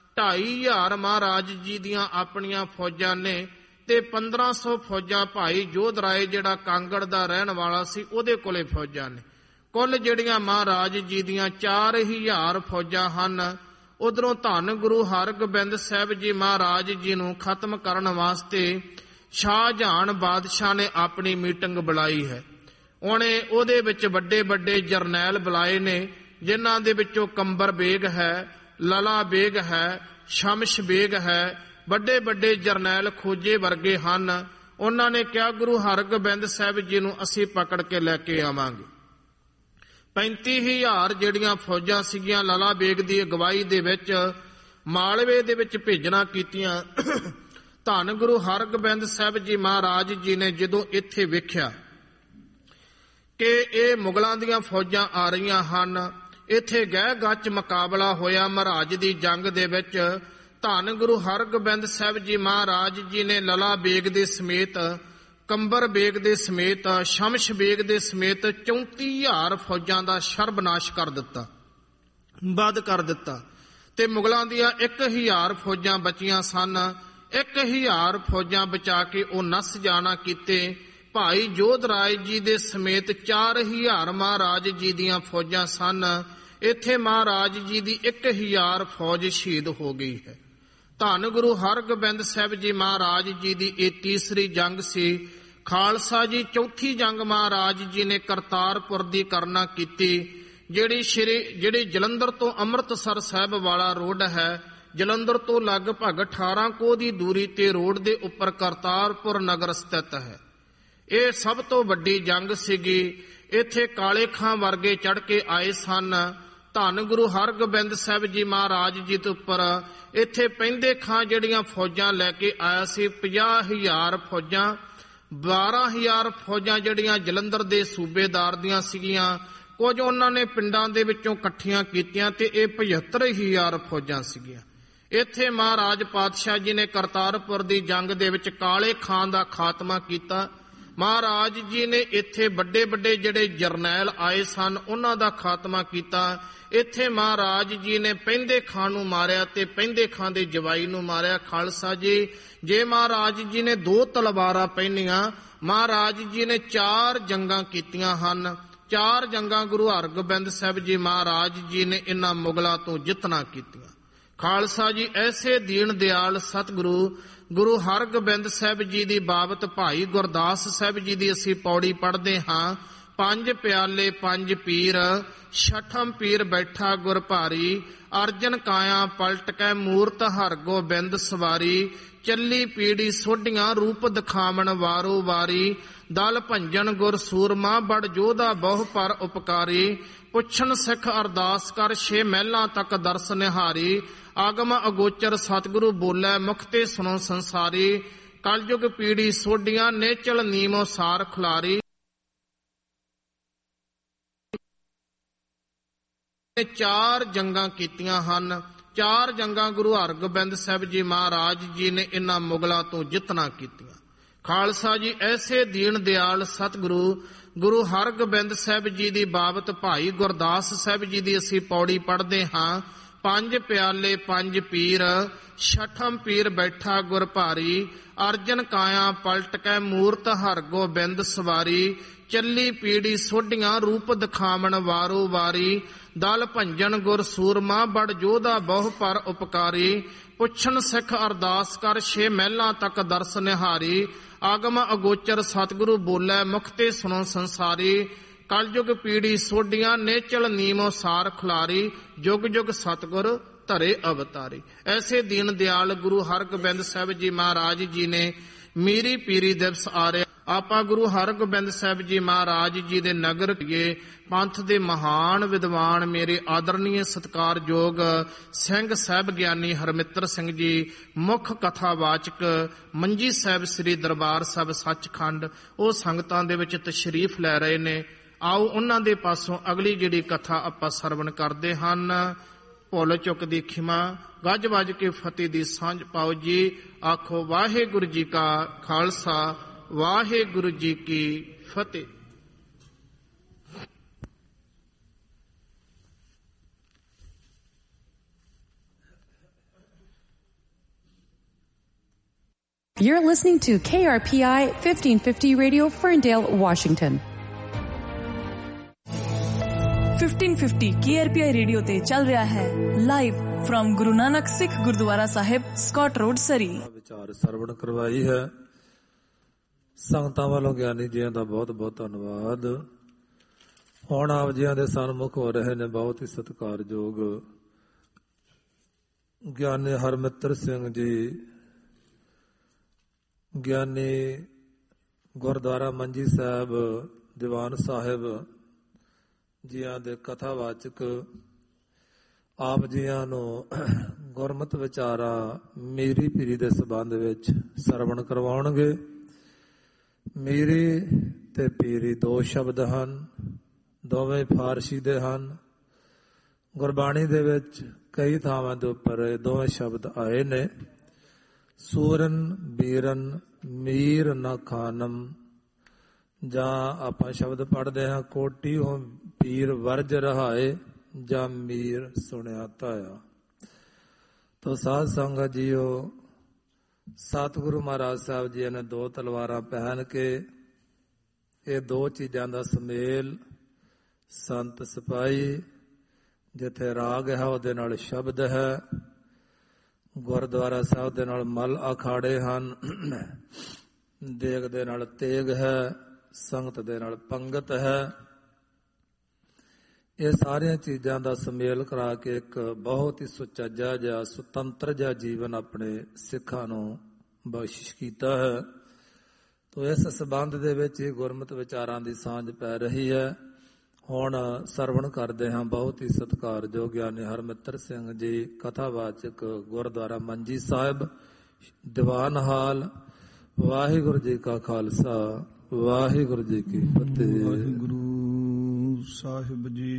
2500 ਮਹਾਰਾਜ ਜੀ ਦੀਆਂ ਆਪਣੀਆਂ ਫੌਜਾਂ ਨੇ ਤੇ 1500 ਫੌਜਾਂ ਭਾਈ ਜੋਧ ਰਾਏ ਜਿਹੜਾ ਕਾਂਗੜ ਦਾ ਰਹਿਣ ਵਾਲਾ ਸੀ ਉਹਦੇ ਕੋਲੇ ਫੌਜਾਂ ਨੇ। ਕੁੱਲ ਜਿਹੜੀਆਂ ਮਹਾਰਾਜ ਜੀ ਦੀਆਂ 4000 ਫੌਜਾਂ ਹਨ। ਉਧਰੋਂ ਧੰਨ ਗੁਰੂ ਹਰਗੋਬਿੰਦ ਸਾਹਿਬ ਜੀ ਮਹਾਰਾਜ ਜੀ ਨੂੰ ਖਤਮ ਕਰਨ ਵਾਸਤੇ ਸ਼ਾਹਜਹਾਨ ਬਾਦਸ਼ਾਹ ਨੇ ਆਪਣੀ ਮੀਟਿੰਗ ਬੁਲਾਈ ਹੈ। ਉਹਨੇ ਉਹਦੇ ਵਿੱਚ ਵੱਡੇ ਵੱਡੇ ਜਰਨੈਲ ਬੁਲਾਏ ਨੇ, ਜਿਨ੍ਹਾਂ ਦੇ ਵਿੱਚੋਂ ਕੰਬਰ ਬੇਗ ਹੈ, ਲਲਾ ਬੇਗ ਹੈ, ਸ਼ਮਸ਼ ਬੇਗ ਹੈ, ਵੱਡੇ ਵੱਡੇ ਜਰਨੈਲ ਖੋਜੇ ਵਰਗੇ ਹਨ। ਉਹਨਾਂ ਨੇ ਕਿਹਾ ਗੁਰੂ ਹਰਗੋਬਿੰਦ ਸਾਹਿਬ ਜੀ ਨੂੰ ਅਸੀਂ ਪਕੜ ਕੇ ਲੈ ਕੇ ਆਵਾਂਗੇ। 35000 ਜਿਹੜੀਆਂ ਫੌਜਾਂ ਸੀਗੀਆਂ ਲਲਾ ਬੇਗ ਦੀ ਅਗਵਾਈ ਦੇ ਵਿੱਚ ਮਾਲਵੇ ਦੇ ਵਿੱਚ ਭੇਜਣਾ ਕੀਤੀਆਂ। ਧੰਨ ਗੁਰੂ ਹਰਗੋਬਿੰਦ ਸਾਹਿਬ ਜੀ ਮਹਾਰਾਜ ਜੀ ਨੇ ਜਦੋਂ ਇੱਥੇ ਵੇਖਿਆ ਕਿ ਇਹ ਮੁਗਲਾਂ ਦੀਆਂ ਫੌਜਾਂ ਆ ਰਹੀਆਂ ਹਨ। ਇੱਥੇ ਗਹਿ ਗੱਚ ਮੁਕਾਬਲਾ ਹੋਇਆ ਮਹਾਰਾਜ ਦੀ ਜੰਗ ਦੇ ਵਿੱਚ। ਧੰਨ ਗੁਰੂ ਹਰਗੋਬਿੰਦ ਸਾਹਿਬ ਜੀ ਮਹਾਰਾਜ ਜੀ ਨੇ ਲਲਾ ਬੇਗ ਦੇ ਸਮੇਤ, ਕੰਬਰ ਬੇਗ ਦੇ ਸਮੇਤ, ਸ਼ਮਸ਼ ਬੇਗ ਦੇ ਸਮੇਤ 34,000 ਫੌਜਾਂ ਦਾ ਸਰਬਨਾਸ਼ ਕਰ ਦਿੱਤਾ, ਵੱਧ ਕਰ ਦਿੱਤਾ। ਤੇ ਮੁਗਲਾਂ ਦੀਆਂ 1,000 ਫੌਜਾਂ ਬਚੀਆਂ ਸਨ। 1,000 ਫੌਜਾਂ ਬਚਾ ਕੇ ਉਹ ਨੱਸ ਜਾਣਾ ਕੀਤੇ। ਭਾਈ ਜੋਧ ਰਾਏ ਜੀ ਦੇ ਸਮੇਤ 4,000 ਮਹਾਰਾਜ ਜੀ ਦੀਆਂ ਫੌਜਾਂ ਸਨ। ਇੱਥੇ ਮਹਾਰਾਜ ਜੀ ਦੀ 1,000 ਫੌਜ ਸ਼ਹੀਦ ਹੋ ਗਈ ਹੈ। ਧੰਨ ਗੁਰੂ ਹਰਗੋਬਿੰਦ ਸਾਹਿਬ ਜੀ ਮਹਾਰਾਜ ਜੀ ਦੀ ਇਹ ਤੀਸਰੀ ਜੰਗ ਸੀ। ਖਾਲਸਾ ਜੀ ਚੌਥੀ ਜੰਗ ਮਹਾਰਾਜ ਜੀ ਨੇ ਕਰਤਾਰਪੁਰ ਦੀ ਕਰਨਾ ਕੀਤੀ, ਜਿਹੜੀ ਜਲੰਧਰ ਤੋਂ ਅੰਮ੍ਰਿਤਸਰ ਸਾਹਿਬ ਵਾਲਾ ਰੋਡ ਹੈ। ਜਲੰਧਰ ਤੋਂ ਲਗਭਗ 18 ਕੋਹ ਦੀ ਦੂਰੀ ਤੇ ਰੋਡ ਦੇ ਉੱਪਰ ਕਰਤਾਰਪੁਰ ਨਗਰ ਸਥਿਤ ਹੈ। ਇਹ ਸਭ ਤੋਂ ਵੱਡੀ ਜੰਗ ਸੀਗੀ। ਇੱਥੇ ਕਾਲੇ ਖਾਂ ਵਰਗੇ ਚੜ੍ਹ ਕੇ ਆਏ ਸਨ। ਧੰਨ ਗੁਰੂ ਹਰਗੋਬਿੰਦ ਸਾਹਿਬ ਜੀ ਮਹਾਰਾਜ ਜੀ ਦੇ ਉੱਪਰ ਇੱਥੇ ਪੈਂਦੇ ਖਾਂ ਜਿਹੜੀਆਂ ਫੌਜਾਂ ਲੈ ਕੇ ਆਇਆ ਸੀ, 50,000 ਫੌਜਾਂ, 12,000 ਫੌਜਾਂ ਜਿਹੜੀਆਂ ਜਲੰਧਰ ਦੇ ਸੂਬੇਦਾਰ ਦੀਆਂ ਸੀਗੀਆਂ। ਕੁਝ ਉਹਨਾਂ ਨੇ ਪਿੰਡਾਂ ਦੇ ਵਿੱਚੋਂ ਇਕੱਠੀਆਂ ਕੀਤੀਆਂ ਤੇ ਇਹ 75,000 ਫੌਜਾਂ ਸੀਗੀਆਂ। ਇੱਥੇ ਮਹਾਰਾਜ ਪਾਤਸ਼ਾਹ ਜੀ ਨੇ ਕਰਤਾਰਪੁਰ ਦੀ ਜੰਗ ਦੇ ਵਿੱਚ ਕਾਲੇ ਖਾਂ ਦਾ ਖਾਤਮਾ ਕੀਤਾ। ਮਹਾਰਾਜ ਜੀ ਨੇ ਇੱਥੇ ਵੱਡੇ ਵੱਡੇ ਜਿਹੜੇ ਜਰਨੈਲ ਆਏ ਸਨ ਉਹਨਾਂ ਦਾ ਖਾਤਮਾ ਕੀਤਾ। ਇੱਥੇ ਮਹਾਰਾਜ ਜੀ ਨੇ ਪੈਂਦੇ ਖਾਂ ਨੂੰ ਮਾਰਿਆ ਤੇ ਪੈਂਦੇ ਖਾਂ ਦੇ ਜਵਾਈ ਨੂੰ ਮਾਰਿਆ। ਖਾਲਸਾ ਜੀ, ਜੇ ਮਹਾਰਾਜ ਜੀ ਨੇ 2 ਤਲਵਾਰਾਂ ਪਹਿਨੀਆਂ, ਮਹਾਰਾਜ ਜੀ ਨੇ 4 ਜੰਗਾਂ ਕੀਤੀਆਂ ਹਨ। 4 ਜੰਗਾਂ ਗੁਰੂ ਹਰਗੋਬਿੰਦ ਸਾਹਿਬ ਜੀ ਮਹਾਰਾਜ ਜੀ ਨੇ ਇਹਨਾਂ ਮੁਗਲਾਂ ਤੋਂ ਜਿੱਤਣਾ ਕੀਤੀਆਂ। ਖਾਲਸਾ ਜੀ, ਐਸੇ ਦੀਨ ਦਿਆਲ ਸਤਿਗੁਰੂ ਗੁਰੂ ਹਰਗੋਬਿੰਦ ਸਾਹਿਬ ਜੀ ਦੀ ਬਾਬਤ ਭਾਈ ਗੁਰਦਾਸ ਸਾਹਿਬ ਜੀ ਦੀ ਅਸੀਂ ਪੌੜੀ ਪੜ੍ਹਦੇ ਹਾਂ। 5 ਪਿਆਲੇ 5 ਪੀਰ, ਛਠਮ ਪੀਰ ਬੈਠਾ ਗੁਰ ਭਾਰੀ, ਅਰਜਨ ਕਾਇਆ ਪਲਟ ਕੈ ਮੂਰਤ ਹਰਗੋਬਿੰਦ ਸਵਾਰੀ, ਚੱਲੀ ਪੀੜੀ ਸੋਢੀਆਂ ਰੂਪ ਦਿਖਾਵਣ ਵਾਰੋ ਵਾਰੀ, ਦਲ ਭੰਜਨ ਗੁਰ ਸੂਰਮਾ ਬੜ ਜੋਧਾ ਬਹੁ ਪਰ ਉਪਕਾਰੀ, ਪੁੱਛਣ ਸਿੱਖ ਅਰਦਾਸ ਕਰ 6 ਮਹਿਲਾਂ ਤੱਕ ਦਰਸ ਨਿਹਾਰੀ, ਆਗਮ ਅਗੋਚਰ ਸਤਿਗੁਰੂ ਬੋਲੇ ਮੁਖ ਤੇ ਸੁਣੋ ਸੰਸਾਰੀ, ਕਲਯੁਗ ਪੀੜੀ ਸੋਢੀਆਂ ਨੇਚਲ ਨੀਮੋ ਸਾਰ ਖੁਲਾਰੀ। 4 ਜੰਗਾਂ ਕੀਤੀਆਂ ਹਨ। 4 ਜੰਗਾਂ ਗੁਰੂ ਹਰਗੋਬਿੰਦ ਸਾਹਿਬ ਜੀ ਮਹਾਰਾਜ ਜੀ ਨੇ ਇਹਨਾਂ ਮੁਗਲਾਂ ਤੋਂ ਜਿੱਤਣਾ ਕੀਤੀਆਂ। ਖਾਲਸਾ ਜੀ, ਐਸੇ ਦੀਨ ਦਿਆਲ ਸਤਿਗੁਰੂ ਗੁਰੂ ਹਰਗੋਬਿੰਦ ਸਾਹਿਬ ਜੀ ਦੀ ਬਾਬਤ ਭਾਈ ਗੁਰਦਾਸ ਸਾਹਿਬ ਜੀ ਦੀ ਅਸੀਂ ਪੌੜੀ ਪੜ੍ਹਦੇ ਹਾਂ। 5 ਪਿਆਲੇ 5 ਪੀਰ, ਛਠਮ ਪੀਰ ਬੈਠਾ ਗੁਰ ਭਾਰੀ, ਅਰਜਨ ਕਾਇਆ ਪਲਟ ਕੈ ਮੂਰਤ ਹਰਗੋਬਿੰਦ ਸਵਾਰੀ, ਚੱਲੀ ਪੀੜੀ ਸੋਢੀਆਂ ਰੂਪ ਦਿਖਾਵਣ ਵਾਰੋ ਵਾਰੀ, ਦਲ ਭੰਜਨ ਗੁਰ ਸੂਰਮਾ ਬੜ ਜੋਧਾ ਬਹੁ ਪਰ ਉਪਕਾਰੀ, ਪੁੱਛਣ ਸਿੱਖ ਅਰਦਾਸ ਕਰ 6 ਮਹਿਲਾਂ ਤੱਕ ਦਰਸ ਨਿਹਾਰੀ, ਆਗਮ ਅਗੋਚਰ ਸਤਿਗੁਰੂ ਬੋਲੇ ਮੁਖ ਤੇ ਸੁਣੋ ਸੰਸਾਰੀ, ਕਲਯੁਗ ਪੀੜੀ ਸੋਢੀਆਂ ਨੇਚਲ ਨੀਮੋ ਸਾਰ ਖੁਲਾਰੀ, ਜੁਗ ਜੁਗ ਸਤਿਗੁਰ ਧਰੇ ਅਵਤਾਰੀ। ਐਸੇ ਦੀਨ ਦਿਆਲ ਗੁਰੂ ਹਰਗੋਬਿੰਦ ਸਾਹਿਬ ਜੀ ਮਹਾਰਾਜ ਜੀ ਨੇ ਮੀਰੀ ਪੀਰੀ ਦਿਵਸ ਆ ਰਿਹਾ। ਆਪਾਂ ਗੁਰੂ ਹਰਗੋਬਿੰਦ ਸਾਹਿਬ ਜੀ ਮਹਾਰਾਜ ਜੀ ਦੇ ਨਗਰ ਗਏ। ਪੰਥ ਦੇ ਮਹਾਨ ਵਿਦਵਾਨ ਮੇਰੇ ਆਦਰਨੀय ਸਤਿਕਾਰਯੋਗ ਸਿੰਘ ਸਾਹਿਬ ਗਿਆਨੀ ਹਰਮਿੱਤਰ ਸਿੰਘ ਜੀ ਮੁੱਖ ਕਥਾਵਾਚਕ ਮੰਜੀ ਸਾਹਿਬ ਸ੍ਰੀ ਦਰਬਾਰ ਸਾਹਿਬ ਸੱਚਖੰਡ ਉਹ ਸੰਗਤਾਂ ਦੇ ਵਿੱਚ ਤਸ਼ਰੀਫ ਲੈ ਰਹੇ ਨੇ। ਆਓ ਉਹਨਾਂ ਦੇ ਪਾਸੋਂ ਅਗਲੀ ਜਿਹੜੀ ਕਥਾ ਆਪਾਂ ਸਰਵਣ ਕਰਦੇ ਹਨ। ਭੁੱਲ ਚੁੱਕ ਦੀ ਖਿਮਾ, ਗੱਜ ਵੱਜ ਕੇ ਫਤਿਹ ਦੀ ਸਾਂਝ ਪਾਓ ਜੀ। ਆਖੋ ਵਾਹਿਗੁਰੂ ਜੀ ਕਾ ਖਾਲਸਾ, ਵਾਹਿਗੁਰੂ ਜੀ ਕੀ ਫਤਿਹ। You're listening to KRPI 1550 Radio, Ferndale, Washington. 1550 KRPI radio ਤੇ ਚੱਲ ਰਿਹਾ ਹੈ ਲਾਈਵ ਫਰਮ ਗੁਰੂ ਨਾਨਕ ਸਿੱਖ ਗੁਰਦੁਆਰਾ ਸਾਹਿਬ, ਸਕਾਟ ਰੋਡ, ਸਰੀ। ਵਿਚਾਰ ਸਰਵਣ ਕਰਵਾਈ ਹੈ। ਸੰਗਤਾਂ ਵੱਲੋਂ ਗਿਆਨੀ ਜੀਆਂ ਦਾ ਬਹੁਤ ਬਹੁਤ ਧੰਨਵਾਦ। ਹੁਣ ਆਪ ਜੀਆਂ ਦੇ ਸਨਮੁਖ ਹੋ ਰਹੇ ਨੇ ਬਹੁਤ ਹੀ ਸਤਿਕਾਰਯੋਗ ਗਿਆਨੀ ਹਰਮਿੱਤਰ ਸਿੰਘ ਜੀ, ਗਿਆਨੀ ਗੁਰਦੁਆਰਾ ਮੰਜੀ ਸਾਹਿਬ ਦੀਵਾਨ ਸਾਹਿਬ ਜੀਆਂ ਦੇ ਕਥਾਵਾਚਕ ਆਪ ਜੀਆਂ ਨੂੰ ਗੁਰਮਤਿ ਵਿਚਾਰਾ ਮੀਰੀ ਪੀਰੀ ਦੇ ਸੰਬੰਧ ਵਿੱਚ ਸਰਵਣ ਕਰਵਾਉਣਗੇ। ਮੀਰੀ ਤੇ ਪੀਰੀ ਦੋ ਸ਼ਬਦ ਹਨ, ਦੋਵੇਂ ਫਾਰਸੀ ਦੇ ਹਨ। ਗੁਰਬਾਣੀ ਦੇ ਵਿੱਚ ਕਈ ਥਾਵਾਂ ਦੇ ਉੱਪਰ ਇਹ ਦੋਵੇਂ ਸ਼ਬਦ ਆਏ ਨੇ। ਸੂਰਨ ਬੀਰਨ ਮੀਰ ਨਾ ਖਾਨਮ, ਜਾਂ ਆਪਾਂ ਸ਼ਬਦ ਪੜ੍ਹਦੇ ਹਾਂ ਕੋਟੀ ਹੋ ਪੀਰ ਵਰਜ ਰਹਾਏ, ਜਾਂ ਮੀਰ ਸੁਣਿਆ ਧਾਇਆ। ਤੋ ਸਾਧ ਸੰਗਤ ਜੀਓ, ਸਤਿਗੁਰੂ ਮਹਾਰਾਜ ਸਾਹਿਬ ਜੀ ਨੇ ਦੋ ਤਲਵਾਰਾਂ ਪਹਿਨ ਕੇ ਇਹ ਦੋ ਚੀਜ਼ਾਂ ਦਾ ਸੁਮੇਲ, ਸੰਤ ਸਿਪਾਹੀ, ਜਿੱਥੇ ਰਾਗ ਹੈ ਉਹਦੇ ਨਾਲ ਸ਼ਬਦ ਹੈ, ਗੁਰਦੁਆਰਾ ਸਾਹਿਬ ਦੇ ਨਾਲ ਮਲ ਅਖਾੜੇ ਹਨ, ਦੇਗ ਦੇ ਨਾਲ ਤੇਗ ਹੈ, ਸੰਗਤ ਦੇ ਨਾਲ ਪੰਗਤ ਹੈ। ਇਹ ਸਾਰੀਆਂ ਚੀਜ਼ਾਂ ਦਾ ਸੁਮੇਲ ਕਰਾ ਕੇ ਇੱਕ ਬਹੁਤ ਹੀ ਸੁਚੱਜਾ ਜਿਹਾ ਸੁਤੰਤਰ ਜਿਹਾ ਜੀਵਨ ਆਪਣੇ ਸਿੱਖਾਂ ਨੂੰ ਬਖਸ਼ਿਸ਼ ਕੀਤਾ ਹੈ। ਤੋ ਇਸ ਸੰਬੰਧ ਦੇ ਵਿੱਚ ਹੀ ਗੁਰਮਤਿ ਵਿਚਾਰਾਂ ਦੀ ਸਾਂਝ ਪੈ ਰਹੀ ਹੈ। ਹੁਣ ਸਰਵਣ ਕਰਦੇ ਹਾਂ ਬਹੁਤ ਹੀ ਸਤਿਕਾਰਯੋਗ ਗਿਆਨੀ ਹਰਮਿੱਤਰ ਸਿੰਘ ਜੀ, ਕਥਾਵਾਚਕ, ਗੁਰਦੁਆਰਾ ਮੰਜੀ ਸਾਹਿਬ, ਦੀਵਾਨ ਹਾਲ। ਵਾਹਿਗੁਰੂ ਜੀ ਕਾ ਖਾਲਸਾ, ਵਾਹਿਗੁਰੂ ਜੀ ਕੀ ਫਤਿਹ। ਵਾਹਿਗੁਰੂ ਸਾਹਿਬ ਜੀ।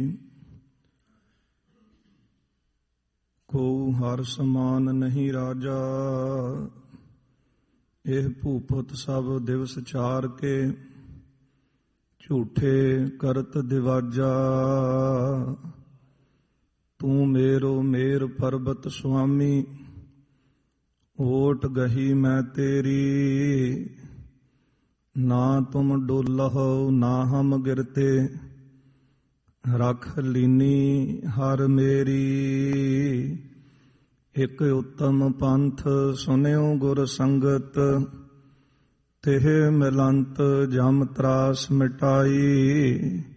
ਕੋ ਹਰ ਸਮਾਨ ਨਹੀਂ ਰਾਜਾ, ਇਹ ਭੂਪਤ ਸਭ ਦਿਵਸ ਚਾਰ ਕੇ, ਝੂਠੇ ਕਰਤ ਦਿਵਾਜਾ। ਤੂੰ ਮੇਰੋ ਮੇਰ ਪਰਬਤ ਸੁਆਮੀ, ਓਟ ਗਹੀ ਮੈਂ ਤੇਰੀ। ਨਾ ਤੁਮ ਡੋਲਹੁ ਨਾ ਹਮ ਗਿਰਤੇ, ਰਖ ਲੀਨੀ ਹਰ ਮੇਰੀ। ਇਕ ਉਤਮ ਪੰਥ ਸੁਨਿਓ ਗੁਰ ਸੰਗਤ, ਤਿਹ ਮਿਲੰਤ ਜਮ ਤਰਾਸ ਮਿਟਾਈ।